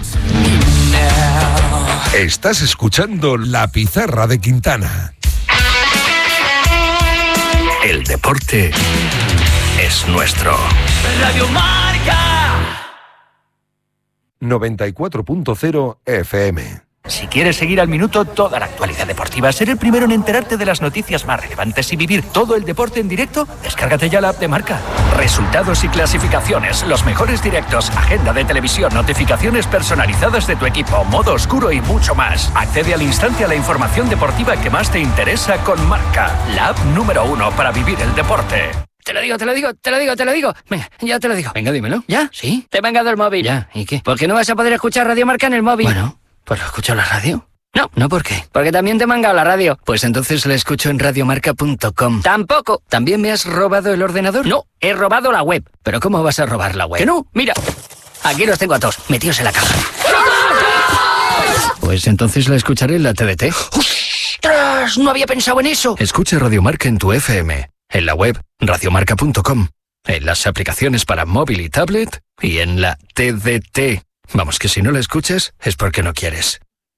Speaker 1: Estás escuchando La Pizarra de Quintana. El deporte es nuestro.
Speaker 12: Radio Marca.
Speaker 1: noventa y cuatro punto cero F M.
Speaker 11: Si quieres seguir al minuto toda la actualidad deportiva, ser el primero en enterarte de las noticias más relevantes y vivir todo el deporte en directo, descárgate ya la app de Marca. Resultados y clasificaciones, los mejores directos, agenda de televisión, notificaciones personalizadas de tu equipo, modo oscuro y mucho más. Accede al instante a la información deportiva que más te interesa con Marca, la app número uno para vivir el deporte.
Speaker 13: Te lo digo, te lo digo, te lo digo, te lo digo. Venga, ya te lo digo. Venga, dímelo. ¿Ya? ¿Sí? Te he mangado el móvil. Ya, ¿y qué? ¿Por qué no vas a poder escuchar Radio Marca en el móvil? Bueno, pues lo escucho en la radio. No, no, ¿por qué? Porque también te he mangado la radio. Pues entonces la escucho en radiomarca punto com. Tampoco. ¿También me has robado el ordenador? No, he robado la web. ¿Pero cómo vas a robar la web? Que no, mira. Aquí los tengo a todos, metidos en la caja. Pues entonces la escucharé en la T D T. ¡Ostras! No había pensado en eso.
Speaker 1: Escucha Radio Marca en tu F M, en la web radiomarca punto com, en las aplicaciones para móvil y tablet y en la T D T. Vamos, que si no la escuchas es porque no quieres.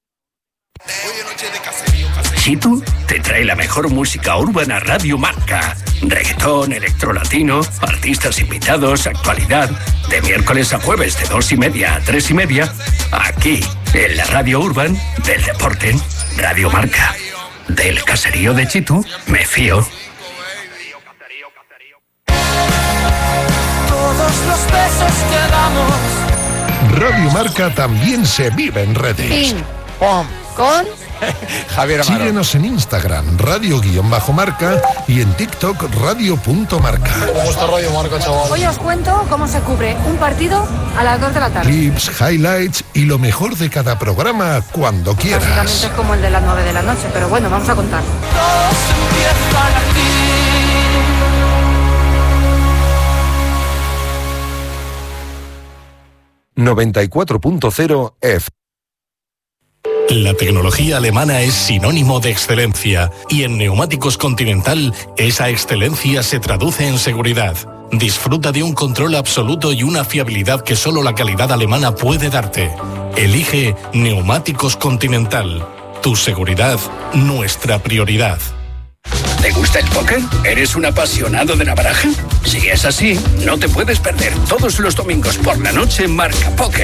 Speaker 9: Chitu te trae la mejor música urbana Radio Marca. Reggaetón, electrolatino, artistas invitados, actualidad. De miércoles a jueves de dos y media a tres y media. Aquí, en la radio urban del deporte. Radio Marca. Del caserío de Chitu, me fío.
Speaker 12: Todos los besos que damos.
Speaker 1: Radio Marca también se vive en redes.
Speaker 14: Pin. Pom. Con
Speaker 1: Javier Amaro. Síguenos en Instagram, radio-marca y en TikTok, radio.marca.
Speaker 14: ¿Cómo está Radio Marca, chaval? Hoy os cuento cómo se cubre un partido a las dos de la tarde.
Speaker 1: Clips, highlights y lo mejor de cada programa cuando
Speaker 14: Básicamente
Speaker 1: quieras.
Speaker 14: es como el de las nueve de la noche, pero bueno, vamos a contar.
Speaker 15: noventa y cuatro punto cero F.
Speaker 16: La tecnología alemana es sinónimo de excelencia y en Neumáticos Continental esa excelencia se traduce en seguridad. Disfruta de un control absoluto y una fiabilidad que solo la calidad alemana puede darte. Elige Neumáticos Continental. Tu seguridad, nuestra prioridad.
Speaker 9: ¿Te gusta el póker? ¿Eres un apasionado de la baraja? Si es así, no te puedes perder todos los domingos por la noche Marca Póker.